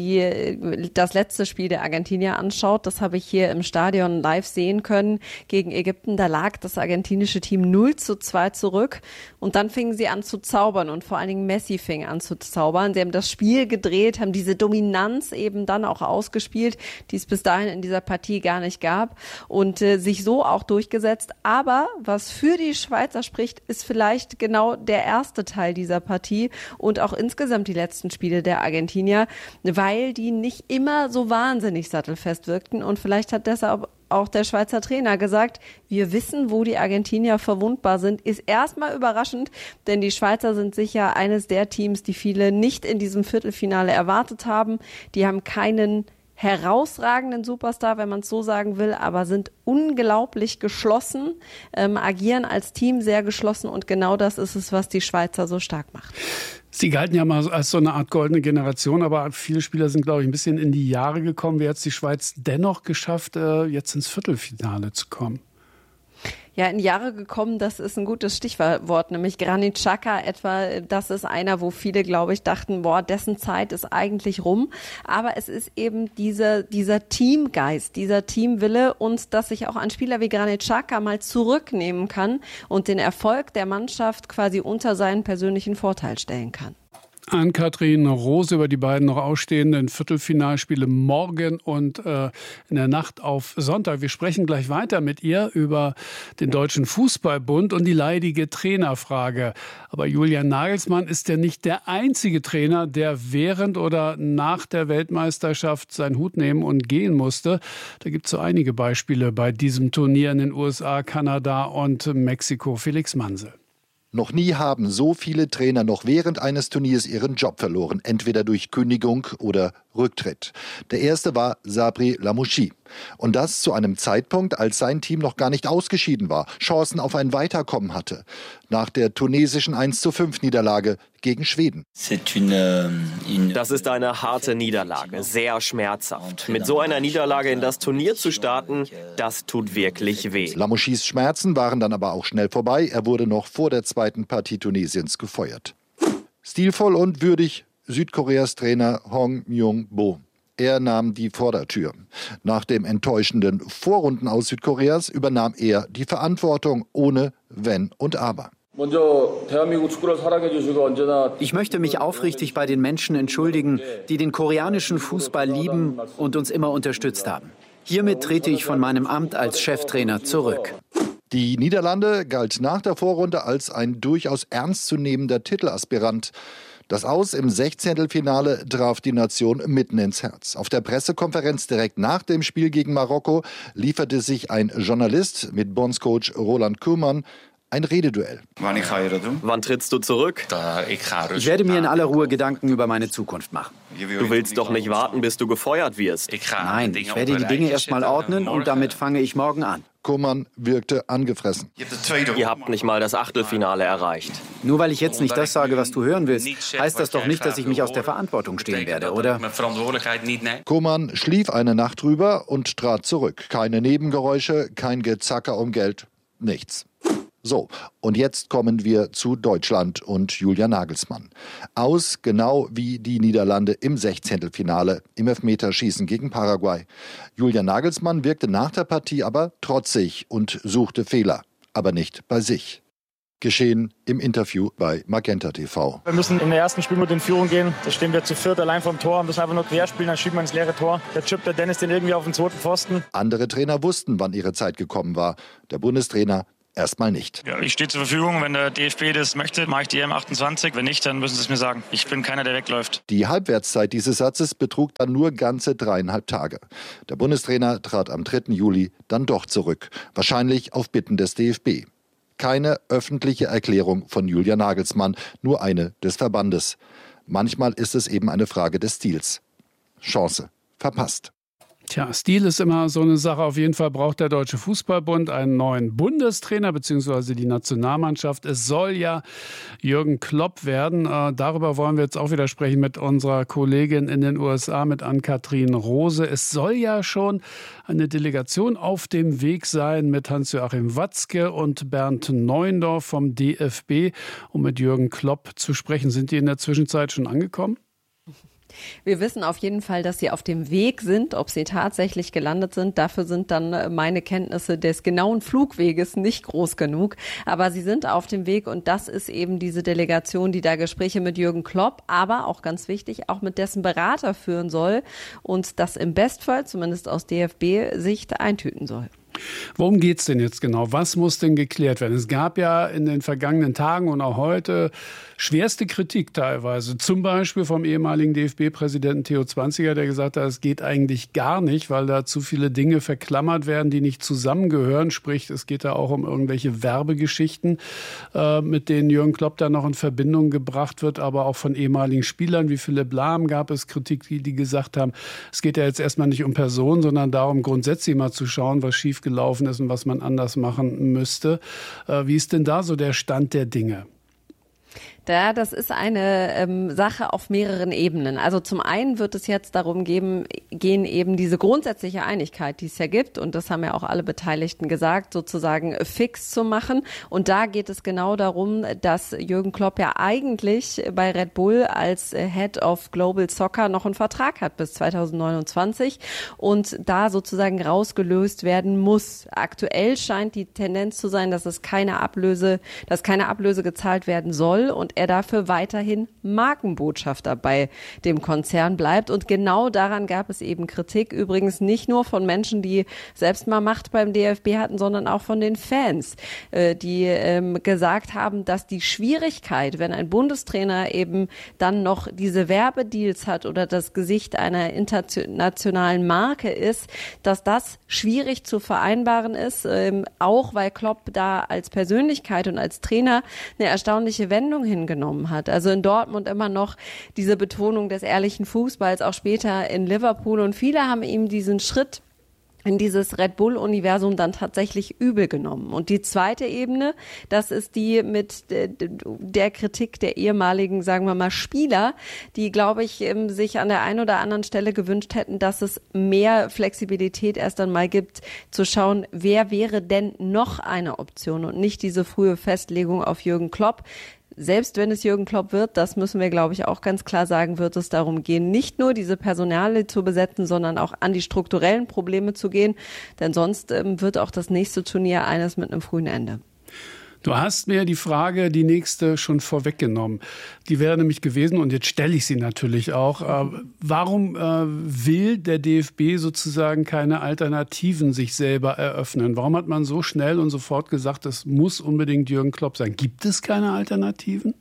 das letzte Spiel der Argentinier anschaut, das habe ich hier im Stadion live sehen können, gegen Ägypten. Da lag das argentinische Team 0:2 zurück und dann fingen sie an zu zaubern und vor allen Dingen Messi fing an zu zaubern. Sie haben das Spiel gedreht, haben diese Dominanz eben dann auch ausgespielt, die es bis dahin in dieser Partie gar nicht gab und sich so auch durchgesetzt. Aber was für die Schweizer spricht, ist vielleicht genau der erste Teil dieser Partie und auch insgesamt die letzten Spiele der Argentinier, weil die nicht immer so wahnsinnig sattelfest wirkten und vielleicht hat deshalb auch der Schweizer Trainer gesagt, wir wissen, wo die Argentinier verwundbar sind, ist erstmal überraschend, denn die Schweizer sind sicher eines der Teams, die viele nicht in diesem Viertelfinale erwartet haben. Die haben keinen herausragenden Superstar, wenn man es so sagen will, aber sind unglaublich geschlossen, agieren als Team sehr geschlossen und genau das ist es, was die Schweizer so stark macht. Sie galten ja mal als so eine Art goldene Generation, aber viele Spieler sind, glaube ich, ein bisschen in die Jahre gekommen. Wie hat es die Schweiz dennoch geschafft, jetzt ins Viertelfinale zu kommen? Ja, in Jahre gekommen, das ist ein gutes Stichwort, nämlich Granit Xhaka etwa, das ist einer, wo viele, glaube ich, dachten, dessen Zeit ist eigentlich rum. Aber es ist eben dieser Teamgeist, dieser Teamwille und dass sich auch ein Spieler wie Granit Xhaka mal zurücknehmen kann und den Erfolg der Mannschaft quasi unter seinen persönlichen Vorteil stellen kann. Ann-Kathrin Rose über die beiden noch ausstehenden Viertelfinalspiele morgen und in der Nacht auf Sonntag. Wir sprechen gleich weiter mit ihr über den Deutschen Fußballbund und die leidige Trainerfrage. Aber Julian Nagelsmann ist ja nicht der einzige Trainer, der während oder nach der Weltmeisterschaft seinen Hut nehmen und gehen musste. Da gibt es so einige Beispiele bei diesem Turnier in den USA, Kanada und Mexiko. Felix Mansel. Noch nie haben so viele Trainer noch während eines Turniers ihren Job verloren, entweder durch Kündigung oder Rücktritt. Der erste war Sabri Lamouchi. Und das zu einem Zeitpunkt, als sein Team noch gar nicht ausgeschieden war, Chancen auf ein Weiterkommen hatte. Nach der tunesischen 1:5-Niederlage gegen Schweden. Das ist eine harte Niederlage, sehr schmerzhaft. Mit so einer Niederlage in das Turnier zu starten, das tut wirklich weh. Lamouchis Schmerzen waren dann aber auch schnell vorbei. Er wurde noch vor der zweiten Partie Tunesiens gefeuert. Stilvoll und würdig Südkoreas Trainer Hong Myung-bo. Er nahm die Vordertür. Nach dem enttäuschenden Vorrunden aus Südkoreas übernahm er die Verantwortung ohne Wenn und Aber. Ich möchte mich aufrichtig bei den Menschen entschuldigen, die den koreanischen Fußball lieben und uns immer unterstützt haben. Hiermit trete ich von meinem Amt als Cheftrainer zurück. Die Niederlande galt nach der Vorrunde als ein durchaus ernstzunehmender Titelaspirant. Das Aus im 16. traf die Nation mitten ins Herz. Auf der Pressekonferenz direkt nach dem Spiel gegen Marokko lieferte sich ein Journalist mit Bondscoach Roland Koeman ein Rededuell. Wann trittst du zurück? Ich werde mir in aller Ruhe Gedanken über meine Zukunft machen. Du willst doch nicht warten, bis du gefeuert wirst. Nein, ich werde die Dinge erst mal ordnen und damit fange ich morgen an. Koeman wirkte angefressen. Ihr habt nicht mal das Achtelfinale erreicht. Nur weil ich jetzt nicht das sage, was du hören willst, heißt das doch nicht, dass ich mich aus der Verantwortung stehlen werde, oder? Koeman schlief eine Nacht drüber und trat zurück. Keine Nebengeräusche, kein Gezacker um Geld, nichts. So, und jetzt kommen wir zu Deutschland und Julian Nagelsmann. Aus genau wie die Niederlande im 16. im Elfmeterschießen gegen Paraguay. Julian Nagelsmann wirkte nach der Partie aber trotzig und suchte Fehler, aber nicht bei sich. Geschehen im Interview bei Magenta TV. Wir müssen in der ersten Spielminute in Führung gehen. Da stehen wir zu viert allein vom Tor, müssen einfach nur quer spielen, dann schiebt man ins leere Tor. Da chippt der Dennis den irgendwie auf den zweiten Pfosten. Andere Trainer wussten, wann ihre Zeit gekommen war. Der Bundestrainer erstmal nicht. Ja, ich stehe zur Verfügung. Wenn der DFB das möchte, mache ich die EM28. Wenn nicht, dann müssen sie es mir sagen. Ich bin keiner, der wegläuft. Die Halbwertszeit dieses Satzes betrug dann nur ganze 3,5 Tage. Der Bundestrainer trat am 3. Juli dann doch zurück. Wahrscheinlich auf Bitten des DFB. Keine öffentliche Erklärung von Julian Nagelsmann, nur eine des Verbandes. Manchmal ist es eben eine Frage des Stils. Chance verpasst. Tja, Stil ist immer so eine Sache. Auf jeden Fall braucht der Deutsche Fußballbund einen neuen Bundestrainer bzw. die Nationalmannschaft. Es soll ja Jürgen Klopp werden. Darüber wollen wir jetzt auch wieder sprechen mit unserer Kollegin in den USA, mit Ann-Kathrin Rose. Es soll ja schon eine Delegation auf dem Weg sein mit Hans-Joachim Watzke und Bernd Neuendorf vom DFB, um mit Jürgen Klopp zu sprechen. Sind die in der Zwischenzeit schon angekommen? Wir wissen auf jeden Fall, dass sie auf dem Weg sind. Ob sie tatsächlich gelandet sind, dafür sind dann meine Kenntnisse des genauen Flugweges nicht groß genug. Aber sie sind auf dem Weg und das ist eben diese Delegation, die da Gespräche mit Jürgen Klopp, aber auch ganz wichtig, auch mit dessen Berater führen soll und das im Bestfall, zumindest aus DFB-Sicht, eintüten soll. Worum geht es denn jetzt genau? Was muss denn geklärt werden? Es gab ja in den vergangenen Tagen und auch heute schwerste Kritik teilweise. Zum Beispiel vom ehemaligen DFB-Präsidenten Theo Zwanziger, der gesagt hat, es geht eigentlich gar nicht, weil da zu viele Dinge verklammert werden, die nicht zusammengehören. Sprich, es geht da auch um irgendwelche Werbegeschichten, mit denen Jürgen Klopp da noch in Verbindung gebracht wird, aber auch von ehemaligen Spielern wie Philipp Lahm gab es Kritik, die gesagt haben, es geht ja jetzt erstmal nicht um Personen, sondern darum, grundsätzlich mal zu schauen, was schief gelaufen ist und was man anders machen müsste. Wie ist denn da so der Stand der Dinge? Ja, das ist eine Sache auf mehreren Ebenen. Also zum einen wird es jetzt darum gehen, eben diese grundsätzliche Einigkeit, die es ja gibt, und das haben ja auch alle Beteiligten gesagt, sozusagen fix zu machen. Und da geht es genau darum, dass Jürgen Klopp ja eigentlich bei Red Bull als Head of Global Soccer noch einen Vertrag hat bis 2029 und da sozusagen rausgelöst werden muss. Aktuell scheint die Tendenz zu sein, dass keine Ablöse gezahlt werden soll und er dafür weiterhin Markenbotschafter bei dem Konzern bleibt. Und genau daran gab es eben Kritik. Übrigens nicht nur von Menschen, die selbst mal Macht beim DFB hatten, sondern auch von den Fans, die gesagt haben, dass die Schwierigkeit, wenn ein Bundestrainer eben dann noch diese Werbedeals hat oder das Gesicht einer internationalen Marke ist, dass das schwierig zu vereinbaren ist, auch weil Klopp da als Persönlichkeit und als Trainer eine erstaunliche Wendung hingenommen hat. Also in Dortmund immer noch diese Betonung des ehrlichen Fußballs, auch später in Liverpool. Und viele haben ihm diesen Schritt in dieses Red Bull-Universum dann tatsächlich übel genommen. Und die zweite Ebene, das ist die mit der Kritik der ehemaligen, sagen wir mal, Spieler, die, glaube ich, sich an der einen oder anderen Stelle gewünscht hätten, dass es mehr Flexibilität erst einmal gibt, zu schauen, wer wäre denn noch eine Option und nicht diese frühe Festlegung auf Jürgen Klopp. Selbst wenn es Jürgen Klopp wird, das müssen wir, glaube ich, auch ganz klar sagen, wird es darum gehen, nicht nur diese Personalie zu besetzen, sondern auch an die strukturellen Probleme zu gehen. Denn sonst wird auch das nächste Turnier eines mit einem frühen Ende. Du hast mir die Frage, die nächste, schon vorweggenommen. Die wäre nämlich gewesen, und jetzt stelle ich sie natürlich auch, warum will der DFB sozusagen keine Alternativen sich selber eröffnen? Warum hat man so schnell und sofort gesagt, das muss unbedingt Jürgen Klopp sein? Gibt es keine Alternativen?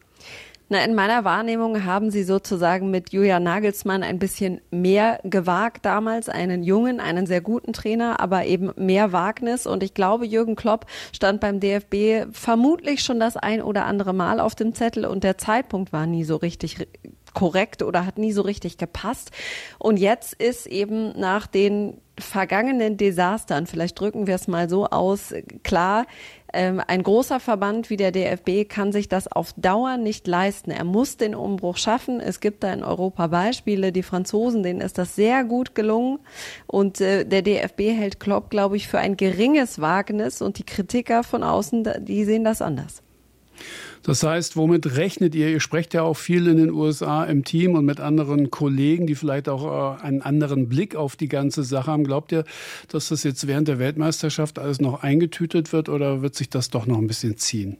Na, in meiner Wahrnehmung haben sie sozusagen mit Julian Nagelsmann ein bisschen mehr gewagt damals, einen sehr guten Trainer, aber eben mehr Wagnis. Und ich glaube, Jürgen Klopp stand beim DFB vermutlich schon das ein oder andere Mal auf dem Zettel und der Zeitpunkt war nie so richtig korrekt oder hat nie so richtig gepasst. Und jetzt ist eben nach den vergangenen Desastern, vielleicht drücken wir es mal so aus, klar, ein großer Verband wie der DFB kann sich das auf Dauer nicht leisten. Er muss den Umbruch schaffen. Es gibt da in Europa Beispiele. Die Franzosen, denen ist das sehr gut gelungen. Und der DFB hält Klopp, glaube ich, für ein geringes Wagnis. Und die Kritiker von außen, die sehen das anders. Das heißt, womit rechnet ihr? Ihr sprecht ja auch viel in den USA im Team und mit anderen Kollegen, die vielleicht auch einen anderen Blick auf die ganze Sache haben. Glaubt ihr, dass das jetzt während der Weltmeisterschaft alles noch eingetütet wird oder wird sich das doch noch ein bisschen ziehen?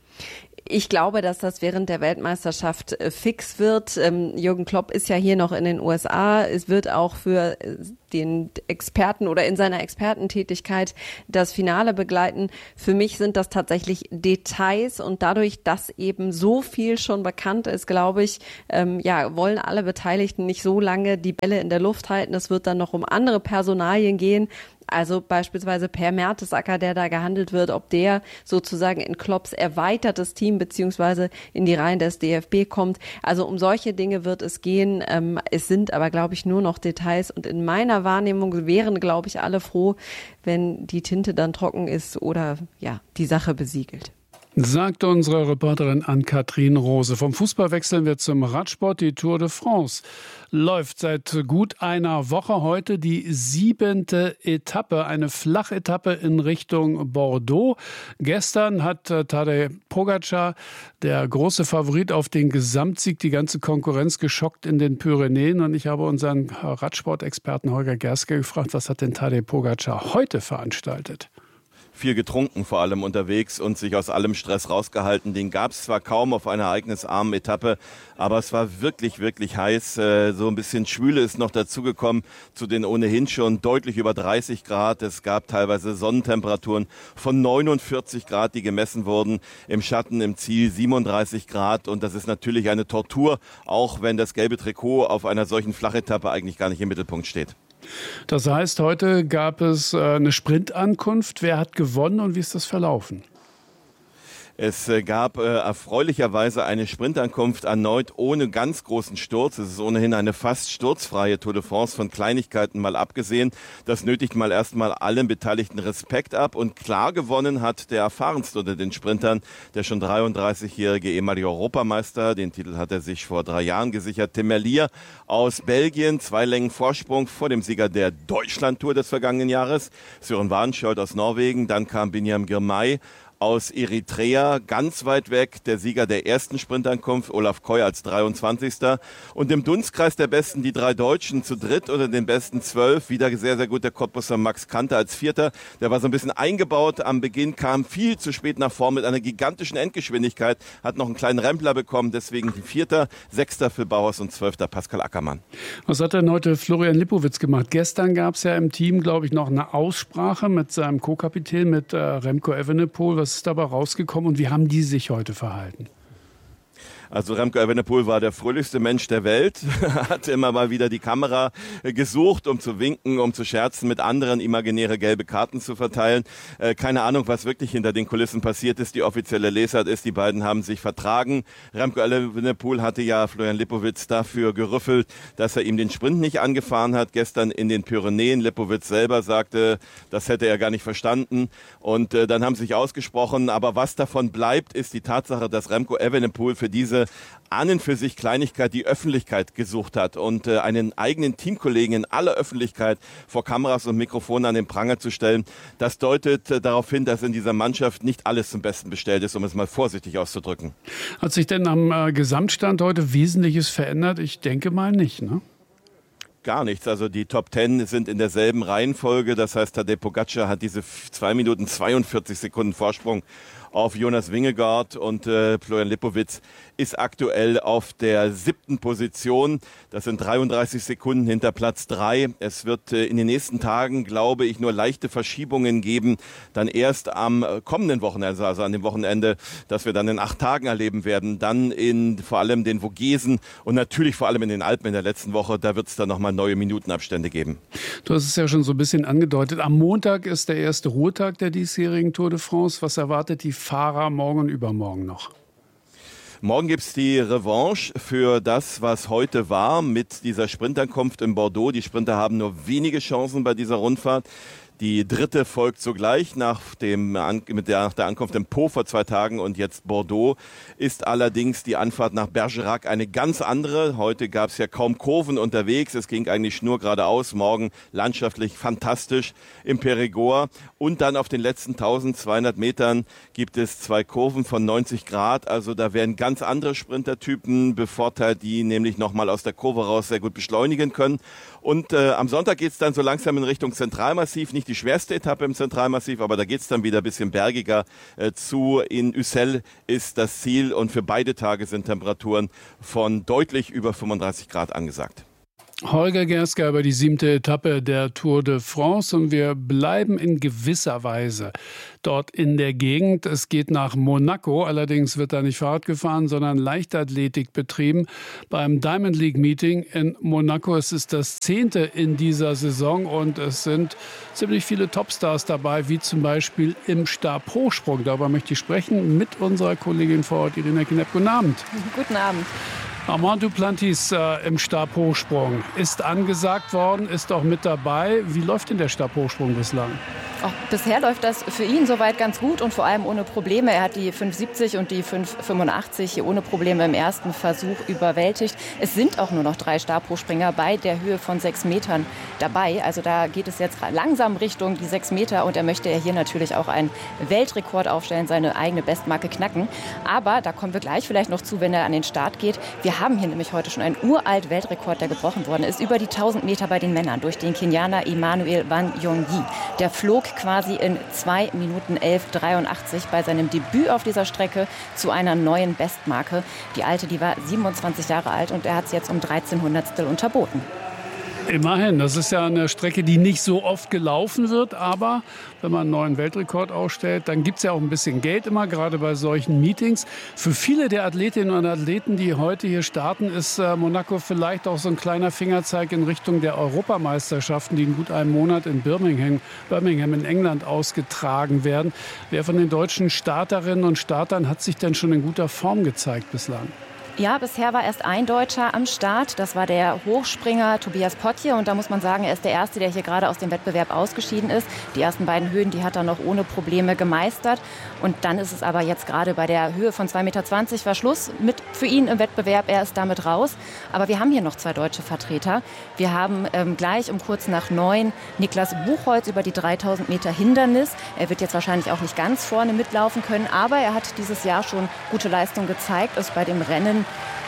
Ich glaube, dass das während der Weltmeisterschaft fix wird. Jürgen Klopp ist ja hier noch in den USA. Es wird auch für den Experten oder in seiner Expertentätigkeit das Finale begleiten. Für mich sind das tatsächlich Details und dadurch, dass eben so viel schon bekannt ist, glaube ich, wollen alle Beteiligten nicht so lange die Bälle in der Luft halten. Es wird dann noch um andere Personalien gehen. Also beispielsweise Per Mertesacker, der da gehandelt wird, ob der sozusagen in Klopps erweitertes Team beziehungsweise in die Reihen des DFB kommt. Also um solche Dinge wird es gehen. Es sind aber, glaube ich, nur noch Details. Und in meiner Wahrnehmung wären, glaube ich, alle froh, wenn die Tinte dann trocken ist oder die Sache besiegelt. Sagt unsere Reporterin Ann-Kathrin Rose. Vom Fußball wechseln wir zum Radsport. Die Tour de France läuft seit gut einer Woche. Heute die 7. Etappe, eine Flachetappe in Richtung Bordeaux. Gestern hat Tadej Pogačar, der große Favorit auf den Gesamtsieg, die ganze Konkurrenz geschockt in den Pyrenäen. Und ich habe unseren Radsportexperten Holger Gerske gefragt, was hat denn Tadej Pogačar heute veranstaltet? Viel getrunken vor allem unterwegs und sich aus allem Stress rausgehalten. Den gab es zwar kaum auf einer ereignisarmen Etappe, aber es war wirklich, wirklich heiß. So ein bisschen Schwüle ist noch dazugekommen zu den ohnehin schon deutlich über 30 Grad. Es gab teilweise Sonnentemperaturen von 49 Grad, die gemessen wurden. Im Schatten im Ziel 37 Grad und das ist natürlich eine Tortur, auch wenn das gelbe Trikot auf einer solchen Flachetappe eigentlich gar nicht im Mittelpunkt steht. Das heißt, heute gab es eine Sprintankunft. Wer hat gewonnen und wie ist das verlaufen? Es gab erfreulicherweise eine Sprintankunft erneut ohne ganz großen Sturz. Es ist ohnehin eine fast sturzfreie Tour de France, von Kleinigkeiten mal abgesehen. Das nötigt mal erstmal allen Beteiligten Respekt ab. Und klar gewonnen hat der erfahrenste unter den Sprintern, der schon 33-jährige ehemalige Europameister. Den Titel hat er sich vor 3 Jahren gesichert. Tim Merlier aus Belgien, 2 Längen Vorsprung vor dem Sieger der Deutschlandtour des vergangenen Jahres. Sören Warnschjold aus Norwegen, dann kam Binyam Girmay aus Eritrea, ganz weit weg, der Sieger der ersten Sprintankunft, Olaf Koy als 23. Und im Dunstkreis der Besten die 3 Deutschen zu dritt unter den besten 12. Wieder sehr, sehr gut der Cottbusser Max Kanter als 4. Der war so ein bisschen eingebaut am Beginn, kam viel zu spät nach vorn mit einer gigantischen Endgeschwindigkeit, hat noch einen kleinen Rempler bekommen, deswegen 4., 6. Phil Bauers und 12. Pascal Ackermann. Was hat denn heute Florian Lipowitz gemacht? Gestern gab es ja im Team, glaube ich, noch eine Aussprache mit seinem Co-Kapitän, mit Remco Evenepoel. Was ist dabei rausgekommen und wie haben die sich heute verhalten? Also Remco Evenepoel war der fröhlichste Mensch der Welt, hat immer mal wieder die Kamera gesucht, um zu winken, um zu scherzen, mit anderen imaginäre gelbe Karten zu verteilen. Keine Ahnung, was wirklich hinter den Kulissen passiert ist. Die offizielle Lesart ist, die beiden haben sich vertragen. Remco Evenepoel hatte ja Florian Lipowitz dafür gerüffelt, dass er ihm den Sprint nicht angefahren hat. Gestern in den Pyrenäen. Lipowitz selber sagte, das hätte er gar nicht verstanden. Und dann haben sie sich ausgesprochen. Aber was davon bleibt, ist die Tatsache, dass Remco Evenepoel für diese an und für sich Kleinigkeit die Öffentlichkeit gesucht hat und einen eigenen Teamkollegen in aller Öffentlichkeit vor Kameras und Mikrofonen an den Pranger zu stellen, das deutet darauf hin, dass in dieser Mannschaft nicht alles zum Besten bestellt ist, um es mal vorsichtig auszudrücken. Hat sich denn am Gesamtstand heute Wesentliches verändert? Ich denke mal nicht, ne? gar nichts. Also die Top 10 sind in derselben Reihenfolge. Das heißt, Tadej Pogačar hat diese 2 Minuten 42 Sekunden Vorsprung auf Jonas Vingegaard und Florian Lipowitz ist aktuell auf der 7. Position. Das sind 33 Sekunden hinter Platz 3. Es wird in den nächsten Tagen, glaube ich, nur leichte Verschiebungen geben. Dann erst am kommenden Wochenende, also an dem Wochenende, das wir dann in 8 Tagen erleben werden. Dann in vor allem den Vogesen und natürlich vor allem in den Alpen in der letzten Woche. Da wird es dann nochmal neue Minutenabstände geben. Du hast es ja schon so ein bisschen angedeutet. Am Montag ist der erste Ruhetag der diesjährigen Tour de France. Was erwartet die Fahrer morgen und übermorgen noch? Morgen gibt's die Revanche für das, was heute war mit dieser Sprintankunft in Bordeaux. Die Sprinter haben nur wenige Chancen bei dieser Rundfahrt. Die dritte folgt sogleich nach der Ankunft in Pau vor 2 Tagen und jetzt Bordeaux. Ist allerdings die Anfahrt nach Bergerac eine ganz andere. Heute gab es ja kaum Kurven unterwegs. Es ging eigentlich nur geradeaus. Morgen landschaftlich fantastisch im Périgord. Und dann auf den letzten 1200 Metern gibt es 2 Kurven von 90 Grad. Also da werden ganz andere Sprintertypen bevorteilt, die nämlich nochmal aus der Kurve raus sehr gut beschleunigen können. Und am Sonntag geht es dann so langsam in Richtung Zentralmassiv. Nicht die schwerste Etappe im Zentralmassiv, aber da geht es dann wieder ein bisschen bergiger zu. In Ussel ist das Ziel und für beide Tage sind Temperaturen von deutlich über 35 Grad angesagt. Holger Gerska über die 7. Etappe der Tour de France und wir bleiben in gewisser Weise dort in der Gegend. Es geht nach Monaco, allerdings wird da nicht Fahrrad gefahren, sondern Leichtathletik betrieben beim Diamond League Meeting in Monaco. Es ist das 10. in dieser Saison und es sind ziemlich viele Topstars dabei, wie zum Beispiel im Stabhochsprung. Darüber möchte ich sprechen mit unserer Kollegin vor Ort, Irina Knepp. Guten Abend. Guten Abend. Armand Duplantis im Stabhochsprung ist angesagt worden, ist auch mit dabei. Wie läuft denn der Stabhochsprung bislang? Auch bisher läuft das für ihn soweit ganz gut und vor allem ohne Probleme. Er hat die 5,70 und die 5,85 hier ohne Probleme im ersten Versuch überwältigt. Es sind auch nur noch 3 Stabhochspringer bei der Höhe von 6 Metern dabei. Also da geht es jetzt langsam Richtung die 6 Meter und er möchte ja hier natürlich auch einen Weltrekord aufstellen, seine eigene Bestmarke knacken. Aber da kommen wir gleich vielleicht noch zu, wenn er an den Start geht. Wir haben hier nämlich heute schon einen uralt Weltrekord, der gebrochen worden ist, über die 1000 Meter bei den Männern durch den Kenianer Emmanuel Wanyonyi. Der flog quasi in 2 Minuten 11,83 bei seinem Debüt auf dieser Strecke zu einer neuen Bestmarke. Die alte, die war 27 Jahre alt und er hat es jetzt um 13 Hundertstel unterboten. Immerhin, das ist ja eine Strecke, die nicht so oft gelaufen wird, aber wenn man einen neuen Weltrekord aufstellt, dann gibt es ja auch ein bisschen Geld immer, gerade bei solchen Meetings. Für viele der Athletinnen und Athleten, die heute hier starten, ist Monaco vielleicht auch so ein kleiner Fingerzeig in Richtung der Europameisterschaften, die in gut einem Monat in Birmingham in England ausgetragen werden. Wer von den deutschen Starterinnen und Startern hat sich denn schon in guter Form gezeigt bislang? Ja, bisher war erst ein Deutscher am Start. Das war der Hochspringer Tobias Potje. Und da muss man sagen, er ist der Erste, der hier gerade aus dem Wettbewerb ausgeschieden ist. Die ersten beiden Höhen, die hat er noch ohne Probleme gemeistert. Und dann ist es aber jetzt gerade bei der Höhe von 2,20 Meter war Schluss für ihn im Wettbewerb. Er ist damit raus. Aber wir haben hier noch 2 deutsche Vertreter. Wir haben gleich um kurz nach 9 Niklas Buchholz über die 3000 Meter Hindernis. Er wird jetzt wahrscheinlich auch nicht ganz vorne mitlaufen können. Aber er hat dieses Jahr schon gute Leistung gezeigt, ist bei dem Rennen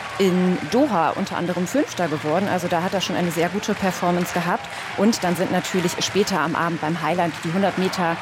in Doha unter anderem 5. geworden. Also da hat er schon eine sehr gute Performance gehabt. Und dann sind natürlich später am Abend beim Highland die 100 Meter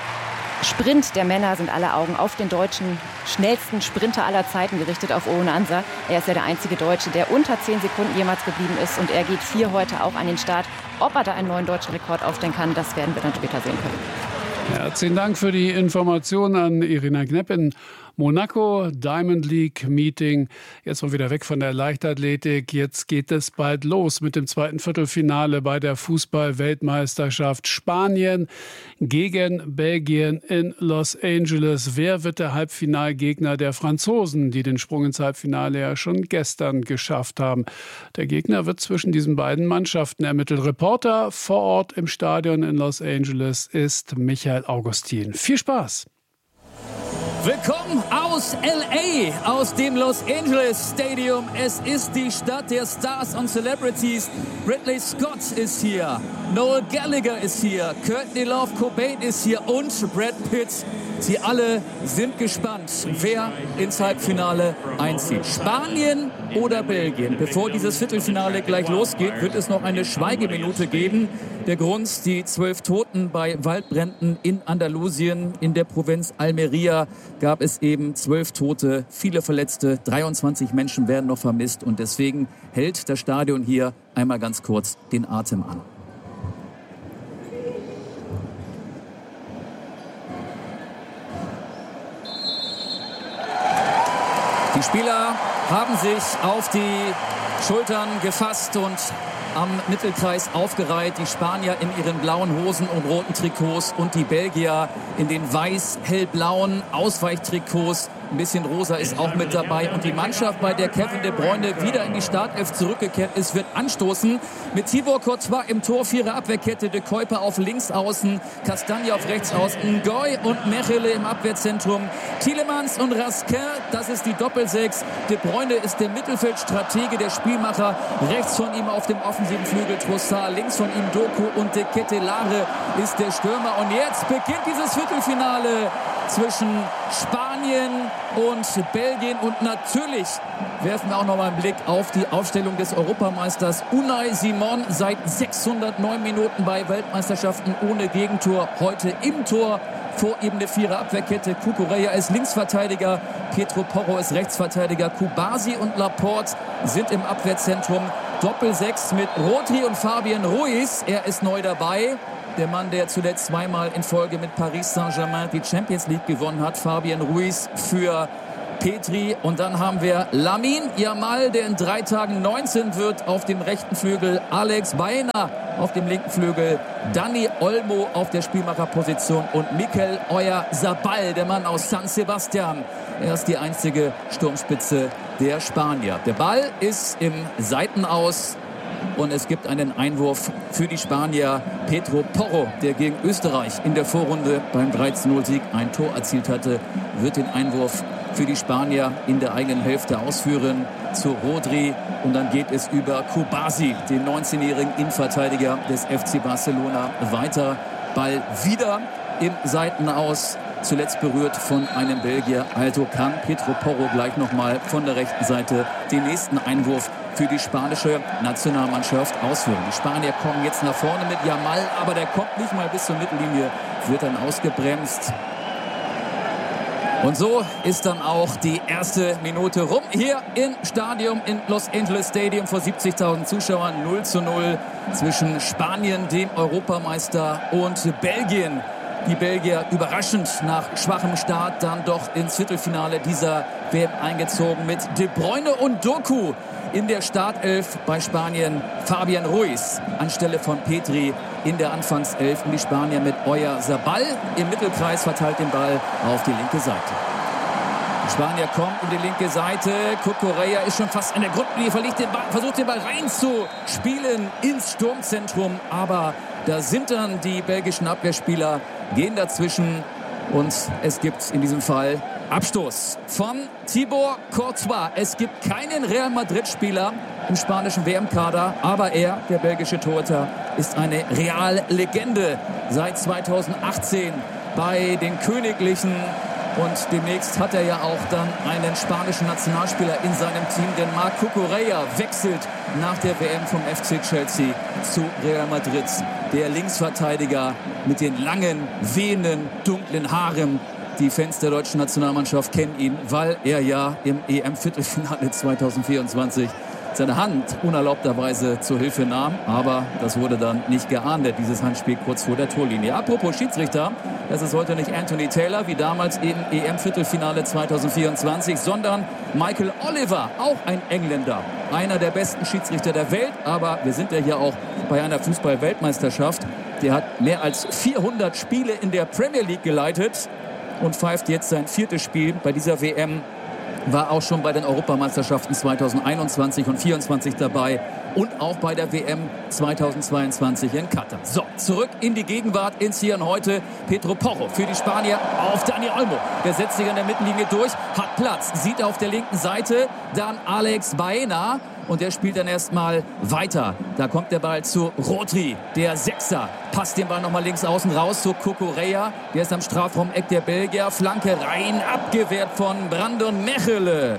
Sprint der Männer, sind alle Augen auf den deutschen schnellsten Sprinter aller Zeiten gerichtet, auf Owen Ansa. Er ist ja der einzige Deutsche, der unter 10 Sekunden jemals geblieben ist. Und er geht hier heute auch an den Start. Ob er da einen neuen deutschen Rekord aufstellen kann, das werden wir dann später sehen können. Herzlichen Dank für die Information an Irina Knepp in Monaco, Diamond League Meeting. Jetzt mal wieder weg von der Leichtathletik. Jetzt geht es bald los mit dem zweiten Viertelfinale bei der Fußball-Weltmeisterschaft. Spanien gegen Belgien in Los Angeles. Wer wird der Halbfinalgegner der Franzosen, die den Sprung ins Halbfinale ja schon gestern geschafft haben? Der Gegner wird zwischen diesen beiden Mannschaften ermittelt. Reporter vor Ort im Stadion in Los Angeles ist Michael Augustin. Viel Spaß! Willkommen aus L.A., aus dem Los Angeles Stadium. Es ist die Stadt der Stars und Celebrities. Ridley Scott ist hier, Noel Gallagher ist hier, Courtney Love Cobain ist hier und Brad Pitt Sie alle sind gespannt, wer ins Halbfinale einzieht. Spanien oder Belgien? Bevor dieses Viertelfinale gleich losgeht, wird es noch eine Schweigeminute geben. Der Grund, die 12 Toten bei Waldbränden in Andalusien. In der Provinz Almería gab es eben 12 Tote, viele Verletzte, 23 Menschen werden noch vermisst. Und deswegen hält das Stadion hier einmal ganz kurz den Atem an. Die Spieler haben sich auf die Schultern gefasst und am Mittelkreis aufgereiht. Die Spanier in ihren blauen Hosen und roten Trikots und die Belgier in den weiß-hellblauen Ausweichtrikots. Ein bisschen rosa ist auch mit dabei. Und die Mannschaft, bei der Kevin De Bruyne wieder in die Startelf zurückgekehrt ist, wird anstoßen. Mit Thibaut Courtois im Tor, 4er Abwehrkette, De Kuyper auf links außen, Castagne auf rechts außen, Ngoy und Mechele im Abwehrzentrum, Tielemans und Raskin, das ist die Doppelsechs. De Bruyne ist der Mittelfeldstratege, der Spielmacher. Rechts von ihm auf dem offensiven Flügel Trossard, links von ihm Doku und De Ketelaere ist der Stürmer. Und jetzt beginnt dieses Viertelfinale zwischen Spanien und Belgien. Und natürlich werfen wir auch noch mal einen Blick auf die Aufstellung des Europameisters Unai Simon. Seit 609 Minuten bei Weltmeisterschaften ohne Gegentor. Heute im Tor. Vor ihm eine 4er Abwehrkette. Cucurella ist Linksverteidiger. Pedro Porro ist Rechtsverteidiger. Kubasi und Laporte sind im Abwehrzentrum. Doppelsechs mit Rodri und Fabian Ruiz. Er ist neu dabei. Der Mann, der zuletzt zweimal in Folge mit Paris Saint-Germain die Champions League gewonnen hat. Fabian Ruiz für Petri. Und dann haben wir Lamine Yamal, der in 3 Tagen 19 wird, auf dem rechten Flügel. Alex Baena auf dem linken Flügel. Dani Olmo auf der Spielmacherposition. Und Mikel Oyarzabal, der Mann aus San Sebastian. Er ist die einzige Sturmspitze der Spanier. Der Ball ist im Seitenaus. Und es gibt einen Einwurf für die Spanier. Pedro Porro, der gegen Österreich in der Vorrunde beim 13-0-Sieg ein Tor erzielt hatte, wird den Einwurf für die Spanier in der eigenen Hälfte ausführen zu Rodri. Und dann geht es über Kubasi, den 19-jährigen Innenverteidiger des FC Barcelona, weiter. Ball wieder im Seitenaus. Zuletzt berührt von einem Belgier. Also kann Pedro Porro gleich nochmal von der rechten Seite den nächsten Einwurf für die spanische Nationalmannschaft ausführen. Die Spanier kommen jetzt nach vorne mit Yamal, aber der kommt nicht mal bis zur Mittellinie, wird dann ausgebremst. Und so ist dann auch die erste Minute rum. Hier im Stadion in Los Angeles Stadium vor 70.000 Zuschauern. 0:0 zwischen Spanien, dem Europameister, und Belgien. Die Belgier überraschend nach schwachem Start dann doch ins Viertelfinale dieser WM eingezogen mit De Bruyne und Doku in der Startelf. Bei Spanien Fabian Ruiz anstelle von Petri in der Anfangself. Und die Spanier mit Oyarzabal im Mittelkreis verteilt den Ball auf die linke Seite. Die Spanier kommen um die linke Seite. Cucurella ist schon fast an der Grundlinie, versucht den Ball reinzuspielen ins Sturmzentrum. Aber da sind dann die belgischen Abwehrspieler, gehen dazwischen und es gibt in diesem Fall Abstoß von Thibaut Courtois. Es gibt keinen Real Madrid-Spieler im spanischen WM-Kader, aber er, der belgische Torhüter, ist eine Real-Legende seit 2018 bei den Königlichen. Und demnächst hat er ja auch dann einen spanischen Nationalspieler in seinem Team, denn Marc Cucurella wechselt nach der WM vom FC Chelsea zu Real Madrid. Der Linksverteidiger mit den langen, wehenden, dunklen Haaren. Die Fans der deutschen Nationalmannschaft kennen ihn, weil er ja im EM-Viertelfinale 2024 seine Hand unerlaubterweise zur Hilfe nahm. Aber das wurde dann nicht geahndet, dieses Handspiel kurz vor der Torlinie. Apropos Schiedsrichter, das ist heute nicht Anthony Taylor, wie damals im EM-Viertelfinale 2024, sondern Michael Oliver, auch ein Engländer. Einer der besten Schiedsrichter der Welt, aber wir sind ja hier auch bei einer Fußball-Weltmeisterschaft. Der hat mehr als 400 Spiele in der Premier League geleitet und pfeift jetzt sein 4. Spiel bei dieser WM. War auch schon bei den Europameisterschaften 2021 und 2024 dabei und auch bei der WM 2022 in Katar. So, zurück in die Gegenwart, ins Hier und Heute. Pedro Porro für die Spanier auf Dani Olmo. Der setzt sich an der Mittellinie durch, hat Platz, sieht auf der linken Seite dann Alex Baena. und der spielt dann erstmal weiter. Da kommt der Ball zu Rodri, der Sechser. Passt den Ball nochmal links außen raus zu Cucurella. Der ist am Strafraum-Eck der Belgier. Flanke rein, abgewehrt von Brandon Mechelen.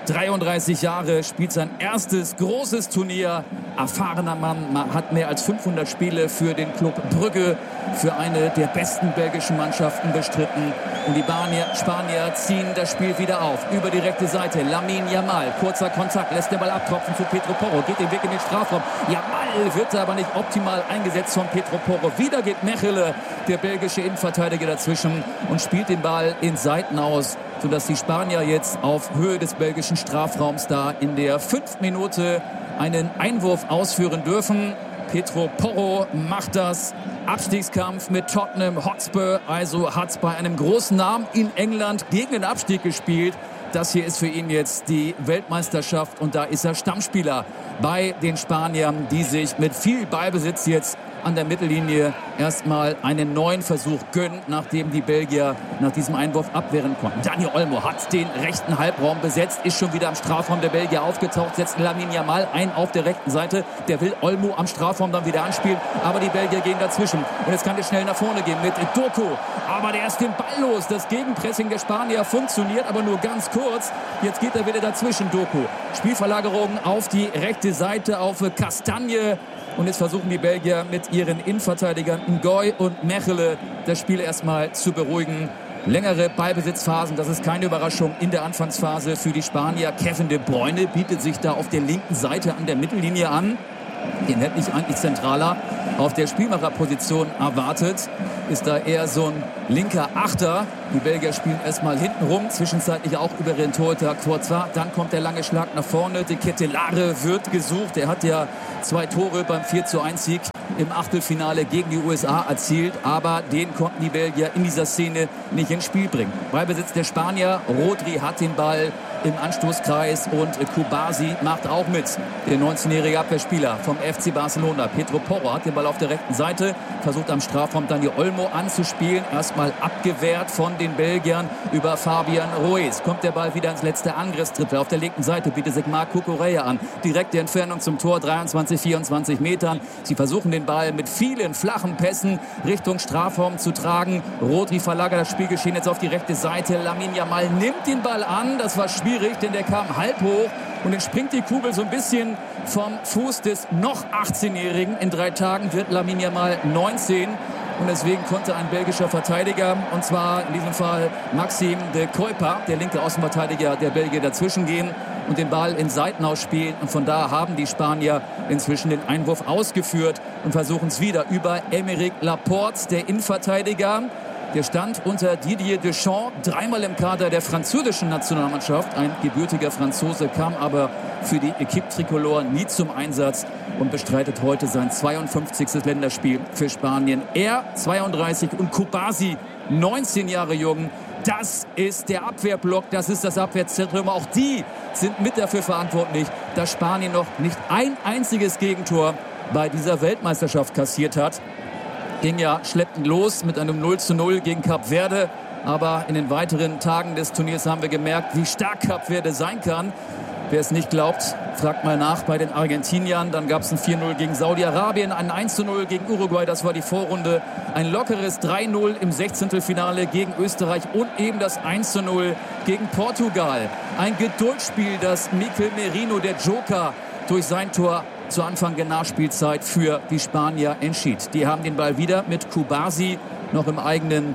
33 Jahre, spielt sein erstes großes Turnier. Erfahrener Mann, hat mehr als 500 Spiele für den Club Brügge, für eine der besten belgischen Mannschaften bestritten. Und die Spanier ziehen das Spiel wieder auf. Über die rechte Seite, Lamine Yamal, kurzer Kontakt, lässt den Ball abtropfen zu Pedro Porro, geht den Weg in den Strafraum. Yamal wird aber nicht optimal eingesetzt von Pedro Porro. Wieder geht Mechelen, der belgische Innenverteidiger, dazwischen und spielt den Ball in Seiten aus, sodass die Spanier jetzt auf Höhe des belgischen Strafraums da in der 5. Minute einen Einwurf ausführen dürfen. Pedro Porro macht das. Abstiegskampf mit Tottenham Hotspur, also hat bei einem großen Namen in England gegen den Abstieg gespielt. Das hier ist für ihn jetzt die Weltmeisterschaft und da ist er Stammspieler bei den Spaniern, die sich mit viel Ballbesitz jetzt an der Mittellinie erstmal einen neuen Versuch gönnen, nachdem die Belgier nach diesem Einwurf abwehren konnten. Dani Olmo hat den rechten Halbraum besetzt, ist schon wieder am Strafraum der Belgier aufgetaucht, setzt Lamine Yamal ein auf der rechten Seite. Der will Olmo am Strafraum dann wieder anspielen, aber die Belgier gehen dazwischen. Und jetzt kann es schnell nach vorne gehen mit Doku. Aber der ist den Ball los. Das Gegenpressing der Spanier funktioniert, aber nur ganz kurz. Jetzt geht er wieder dazwischen, Doku. Spielverlagerung auf die rechte Seite, auf Castagne. Und jetzt versuchen die Belgier mit ihren Innenverteidigern Ngoy und Mechelen das Spiel erstmal zu beruhigen. Längere Ballbesitzphasen, das ist keine Überraschung in der Anfangsphase für die Spanier. Kevin De Bruyne bietet sich da auf der linken Seite an der Mittellinie an. Den hätte ich eigentlich zentraler auf der Spielmacherposition erwartet. Ist da eher so ein linker Achter. Die Belgier spielen erstmal hinten rum, zwischenzeitlich auch über den Torhüter Courtois. Dann kommt der lange Schlag nach vorne. De Ketelaere wird gesucht. Er hat ja 2 Tore beim 4:1-Sieg im Achtelfinale gegen die USA erzielt. Aber den konnten die Belgier in dieser Szene nicht ins Spiel bringen. Ballbesitz der Spanier. Rodri hat den Ball im Anstoßkreis und Kubasi macht auch mit. Der 19-jährige Abwehrspieler vom FC Barcelona. Pedro Porro hat den Ball auf der rechten Seite, versucht am Strafraum Dani Olmo anzuspielen. Erstmal abgewehrt von den Belgiern über Fabian Ruiz. Kommt der Ball wieder ins letzte Angriffsdrittel. Auf der linken Seite bietet sich Marc Cucurella an. Direkte Entfernung zum Tor, 23, 24 Metern. Sie versuchen den Ball mit vielen flachen Pässen Richtung Strafraum zu tragen. Rodri verlagert das Spielgeschehen jetzt auf die rechte Seite. Lamine Yamal nimmt den Ball an. Das war schwierig, denn der kam halb hoch. Und dann springt die Kugel so ein bisschen vom Fuß des noch 18-Jährigen. In 3 Tagen wird Lamine Yamal 19. Und deswegen konnte ein belgischer Verteidiger, und zwar in diesem Fall Maxime de Kuyper, der linke Außenverteidiger der Belgier, dazwischen gehen und den Ball in Seiten ausspielen. Und von da haben die Spanier inzwischen den Einwurf ausgeführt und versuchen es wieder über Aymeric Laporte, der Innenverteidiger. Der stand unter Didier Deschamps 3-mal im Kader der französischen Nationalmannschaft. Ein gebürtiger Franzose, kam aber für die Equipe Tricolore nie zum Einsatz und bestreitet heute sein 52. Länderspiel für Spanien. Er 32 und Kubasi 19 Jahre jung. Das ist der Abwehrblock, das ist das Abwehrzentrum. Auch die sind mit dafür verantwortlich, dass Spanien noch nicht ein einziges Gegentor bei dieser Weltmeisterschaft kassiert hat. Ging ja schleppend los mit einem 0:0 gegen Kap Verde. Aber in den weiteren Tagen des Turniers haben wir gemerkt, wie stark Kap Verde sein kann. Wer es nicht glaubt, fragt mal nach bei den Argentiniern. Dann gab es ein 4:0 gegen Saudi-Arabien, ein 1:0 gegen Uruguay, das war die Vorrunde. Ein lockeres 3:0 im 16. Finale gegen Österreich und eben das 1:0 gegen Portugal. Ein Geduldsspiel, das Mikel Merino, der Joker, durch sein Tor zu Anfang der Nachspielzeit für die Spanier entschied. Die haben den Ball wieder mit Kubasi noch in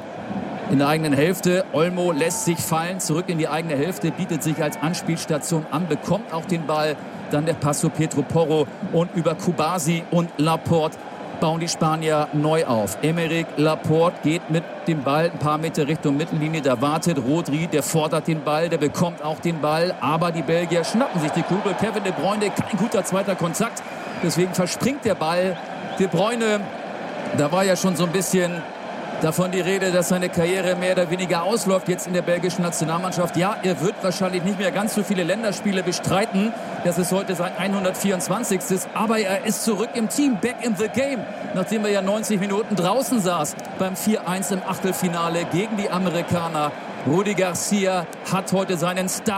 der eigenen Hälfte. Olmo lässt sich fallen, zurück in die eigene Hälfte, bietet sich als Anspielstation an, bekommt auch den Ball. Dann der Pass zu Pedro Porro und über Kubasi und Laporte bauen die Spanier neu auf. Aymeric Laporte geht mit dem Ball ein paar Meter Richtung Mittellinie. Da wartet Rodri, der fordert den Ball, der bekommt auch den Ball. Aber die Belgier schnappen sich die Kugel. Kevin De Bruyne, kein guter zweiter Kontakt. Deswegen verspringt der Ball. De Bruyne, da war ja schon so ein bisschen davon die Rede, dass seine Karriere mehr oder weniger ausläuft jetzt in der belgischen Nationalmannschaft. Ja, er wird wahrscheinlich nicht mehr ganz so viele Länderspiele bestreiten. Das ist heute sein 124. Aber er ist zurück im Team, back in the game. Nachdem er ja 90 Minuten draußen saß beim 4:1 im Achtelfinale gegen die Amerikaner. Rudi Garcia hat heute seinen Star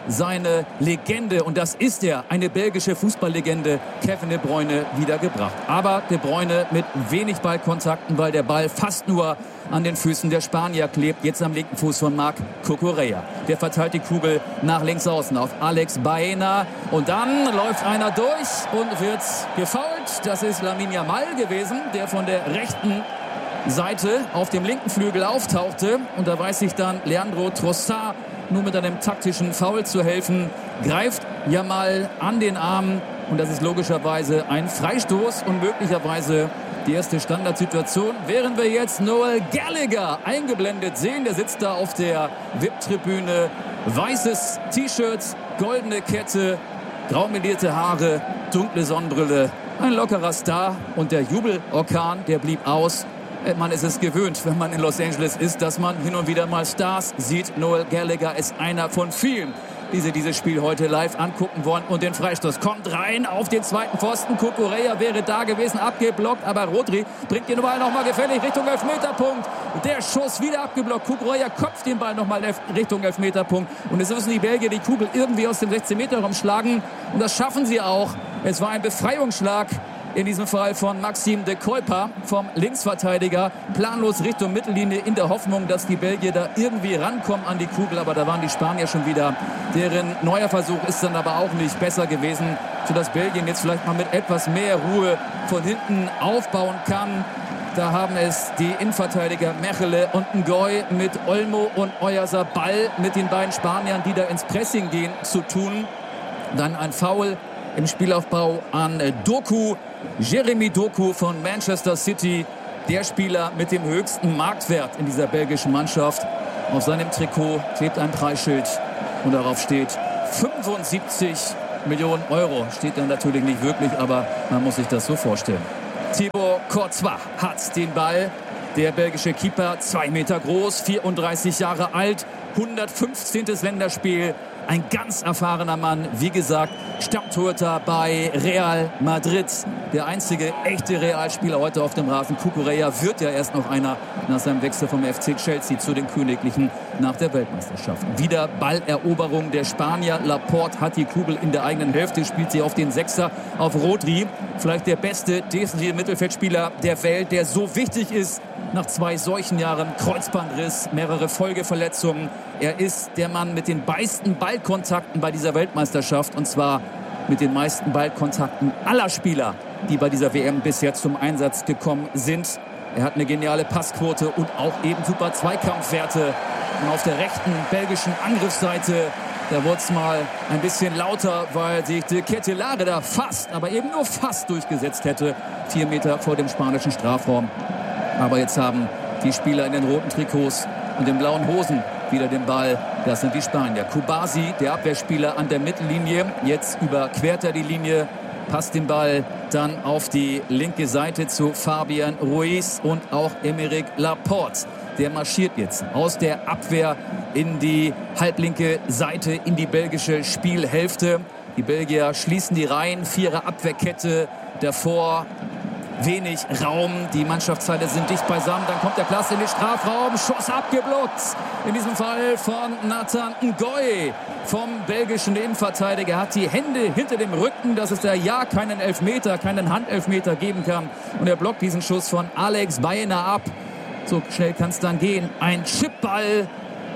seine Legende, und das ist er, eine belgische Fußballlegende, Kevin De Bruyne, wiedergebracht. Aber De Bruyne mit wenig Ballkontakten, weil der Ball fast nur an den Füßen der Spanier klebt. Jetzt am linken Fuß von Marc Cucurella. Der verteilt die Kugel nach links außen auf Alex Baena. Und dann läuft einer durch und wird gefoult. Das ist Lamine Yamal gewesen, der von der rechten Seite auf dem linken Flügel auftauchte. Und da weiß sich dann Leandro Trossard nur mit einem taktischen Foul zu helfen. Greift Yamal an den Arm. Und das ist logischerweise ein Freistoß und möglicherweise die erste Standardsituation, während wir jetzt Noel Gallagher eingeblendet sehen. Der sitzt da auf der VIP-Tribüne. Weißes T-Shirt, goldene Kette, graumelierte Haare, dunkle Sonnenbrille. Ein lockerer Star. Und der Jubelorkan, der blieb aus. Man ist es gewöhnt, wenn man in Los Angeles ist, dass man hin und wieder mal Stars sieht. Noel Gallagher ist einer von vielen, die dieses Spiel heute live angucken wollen. Und den Freistoß kommt rein auf den zweiten Pfosten. Cucurella wäre da gewesen, abgeblockt. Aber Rodri bringt den Ball nochmal gefährlich Richtung Elfmeterpunkt. Der Schuss wieder abgeblockt. Cucurella köpft den Ball nochmal Richtung Elfmeterpunkt. Und jetzt müssen die Belgier die Kugel irgendwie aus dem 16-Meter-Raum schlagen. Und das schaffen sie auch. Es war ein Befreiungsschlag. In diesem Fall von Maxime de Kuiper vom Linksverteidiger. Planlos Richtung Mittellinie in der Hoffnung, dass die Belgier da irgendwie rankommen an die Kugel. Aber da waren die Spanier schon wieder. Deren neuer Versuch ist dann aber auch nicht besser gewesen, sodass Belgien jetzt vielleicht mal mit etwas mehr Ruhe von hinten aufbauen kann. Da haben es die Innenverteidiger Mechele und Ngoy mit Olmo und Oyarzabal mit den beiden Spaniern, die da ins Pressing gehen, zu tun. Dann ein Foul im Spielaufbau an Doku. Jeremy Doku von Manchester City, der Spieler mit dem höchsten Marktwert in dieser belgischen Mannschaft. Auf seinem Trikot klebt ein Preisschild und darauf steht 75 Millionen Euro. Steht dann natürlich nicht wirklich, aber man muss sich das so vorstellen. Thibaut Courtois hat den Ball. Der belgische Keeper, 2 Meter groß, 34 Jahre alt, 115. Länderspiel. Ein ganz erfahrener Mann, wie gesagt, Stammtorhüter bei Real Madrid. Der einzige echte Realspieler heute auf dem Rasen. Cucurella wird ja erst noch einer nach seinem Wechsel vom FC Chelsea zu den Königlichen nach der Weltmeisterschaft. Wieder Balleroberung der Spanier. Laporte hat die Kugel in der eigenen Hälfte, spielt sie auf den Sechser, auf Rodri. Vielleicht der beste defensive Mittelfeldspieler der Welt, der so wichtig ist nach 2 solchen Jahren. Kreuzbandriss, mehrere Folgeverletzungen. Er ist der Mann mit den meisten Ballkontakten bei dieser Weltmeisterschaft, und zwar mit den meisten Ballkontakten aller Spieler, die bei dieser WM bisher zum Einsatz gekommen sind. Er hat eine geniale Passquote und auch eben super Zweikampfwerte. Und auf der rechten belgischen Angriffsseite, da wurde es mal ein bisschen lauter, weil sich de Ketelaere da fast, aber eben nur fast durchgesetzt hätte. 4 Meter vor dem spanischen Strafraum. Aber jetzt haben die Spieler in den roten Trikots und den blauen Hosen wieder den Ball. Das sind die Spanier. Kubasi, der Abwehrspieler an der Mittellinie. Jetzt überquert er die Linie, passt den Ball dann auf die linke Seite zu Fabian Ruiz und auch Aymeric Laporte. Der marschiert jetzt aus der Abwehr in die halblinke Seite, in die belgische Spielhälfte. Die Belgier schließen die Reihen, 4er Abwehrkette davor. Wenig Raum, die Mannschaftsteile sind dicht beisammen, dann kommt der Platz in den Strafraum, Schuss abgeblockt, in diesem Fall von Nathan Ngoy vom belgischen Innenverteidiger, hat die Hände hinter dem Rücken, dass es da ja keinen Elfmeter, keinen Handelfmeter geben kann, und er blockt diesen Schuss von Alex Baena ab. So schnell kann es dann gehen, ein Chipball,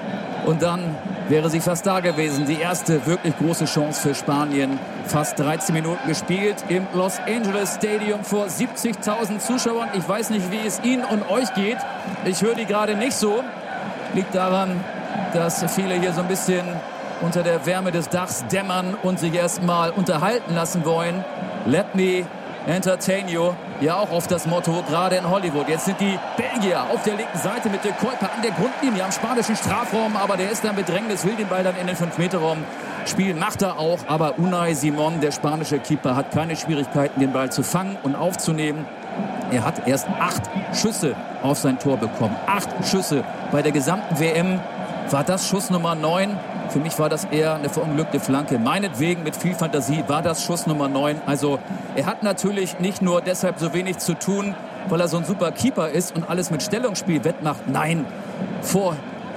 und dann wäre sie fast da gewesen. Die erste wirklich große Chance für Spanien. Fast 13 Minuten gespielt im Los Angeles Stadium vor 70.000 Zuschauern. Ich weiß nicht, wie es Ihnen und euch geht. Ich höre die gerade nicht so. Liegt daran, dass viele hier so ein bisschen unter der Wärme des Dachs dämmern und sich erstmal unterhalten lassen wollen. Let me entertain you. Ja, auch auf das Motto, gerade in Hollywood. Jetzt sind die Belgier auf der linken Seite mit de Kuiper an der Grundlinie am spanischen Strafraum, aber der ist dann Bedrängnis, will den Ball dann in den 5-Meter-Raum spielen, macht er auch, aber Unai Simon, der spanische Keeper, hat keine Schwierigkeiten, den Ball zu fangen und aufzunehmen. Er hat erst 8 Schüsse auf sein Tor bekommen. 8 Schüsse bei der gesamten WM. War das Schuss Nummer 9? Für mich war das eher eine verunglückte Flanke. Meinetwegen mit viel Fantasie war das Schuss Nummer 9. Also er hat natürlich nicht nur deshalb so wenig zu tun, weil er so ein super Keeper ist und alles mit Stellungsspiel wettmacht. Nein, vor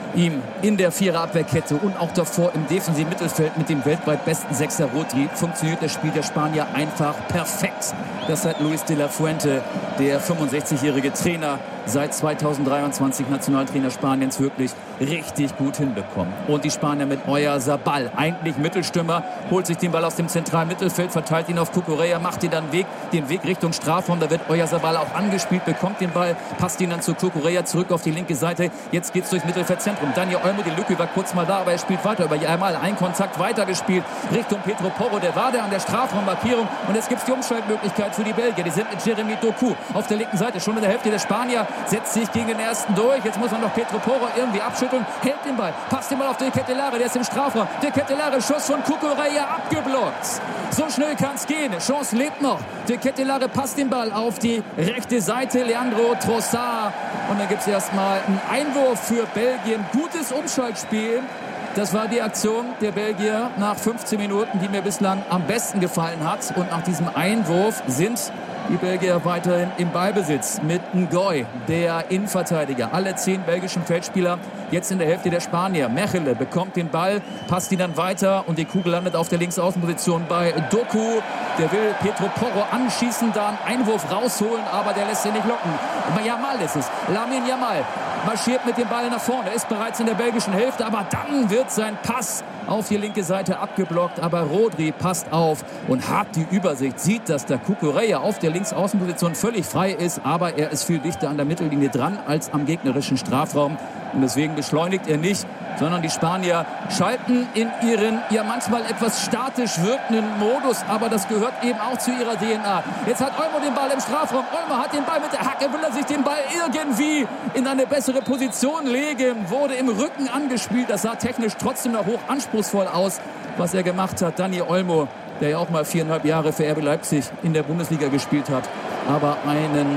ihm in der Viererabwehrkette und auch davor im defensiven Mittelfeld mit dem weltweit besten Sechser Rodri funktioniert das Spiel der Spanier einfach perfekt. Das hat Luis de la Fuente, der 65-jährige Trainer, seit 2023 Nationaltrainer Spaniens, wirklich richtig gut hinbekommen. Und die Spanier mit Oyarzabal, eigentlich Mittelstürmer, holt sich den Ball aus dem zentralen Mittelfeld, verteilt ihn auf Cucurella, macht ihn dann den Weg Richtung Strafraum. Da wird Oyarzabal auch angespielt, bekommt den Ball, passt ihn dann zu Cucurella zurück auf die linke Seite. Jetzt geht's durchs Mittelfeldzentrum. Dani Olmo, die Lücke war kurz mal da, aber er spielt weiter über einmal ein Kontakt weitergespielt Richtung Pedro Porro. Der war da an der Strafraummarkierung und jetzt gibt's die Umschaltmöglichkeit für die Belgier. Die sind mit Jeremy Doku auf der linken Seite, schon in der Hälfte der Spanier, setzt sich gegen den ersten durch. Jetzt muss man noch Pedro Porro irgendwie abschütteln, hält den Ball, passt den Ball auf De Ketelaere, der ist im Strafraum. De Ketelaere, Schuss von Cucurella, abgeblockt. So schnell kann's gehen, Chance lebt noch. De Ketelaere passt den Ball auf die rechte Seite, Leandro Trossard. Und dann gibt's erstmal einen Einwurf für Belgien. Gutes Umschaltspiel. Das war die Aktion der Belgier nach 15 Minuten, die mir bislang am besten gefallen hat. Und nach diesem Einwurf sind die Belgier weiterhin im Ballbesitz mit Ngoy, der Innenverteidiger. Alle 10 belgischen Feldspieler jetzt in der Hälfte der Spanier. Mechele bekommt den Ball, passt ihn dann weiter und die Kugel landet auf der Linksaußenposition bei Doku. Der will Pedro Porro anschießen, da einen Einwurf rausholen, aber der lässt ihn nicht locken. Yamal ist es. Lamine Yamal marschiert mit dem Ball nach vorne, ist bereits in der belgischen Hälfte, aber dann wird sein Pass auf die linke Seite abgeblockt, aber Rodri passt auf und hat die Übersicht, sieht, dass der Cucurella auf der Linksaußenposition völlig frei ist, aber er ist viel dichter an der Mittellinie dran als am gegnerischen Strafraum und deswegen beschleunigt er nicht, sondern die Spanier schalten in ihren ja manchmal etwas statisch wirkenden Modus, aber das gehört eben auch zu ihrer DNA. Jetzt hat Olmo den Ball im Strafraum, Olmo hat den Ball mit der Hacke, will er sich den Ball irgendwie in eine bessere Position legen, wurde im Rücken angespielt, das sah technisch trotzdem noch hoch anspruchsvoll aus, was er gemacht hat. Dani Olmo, der ja auch mal 4,5 Jahre für RB Leipzig in der Bundesliga gespielt hat, aber einen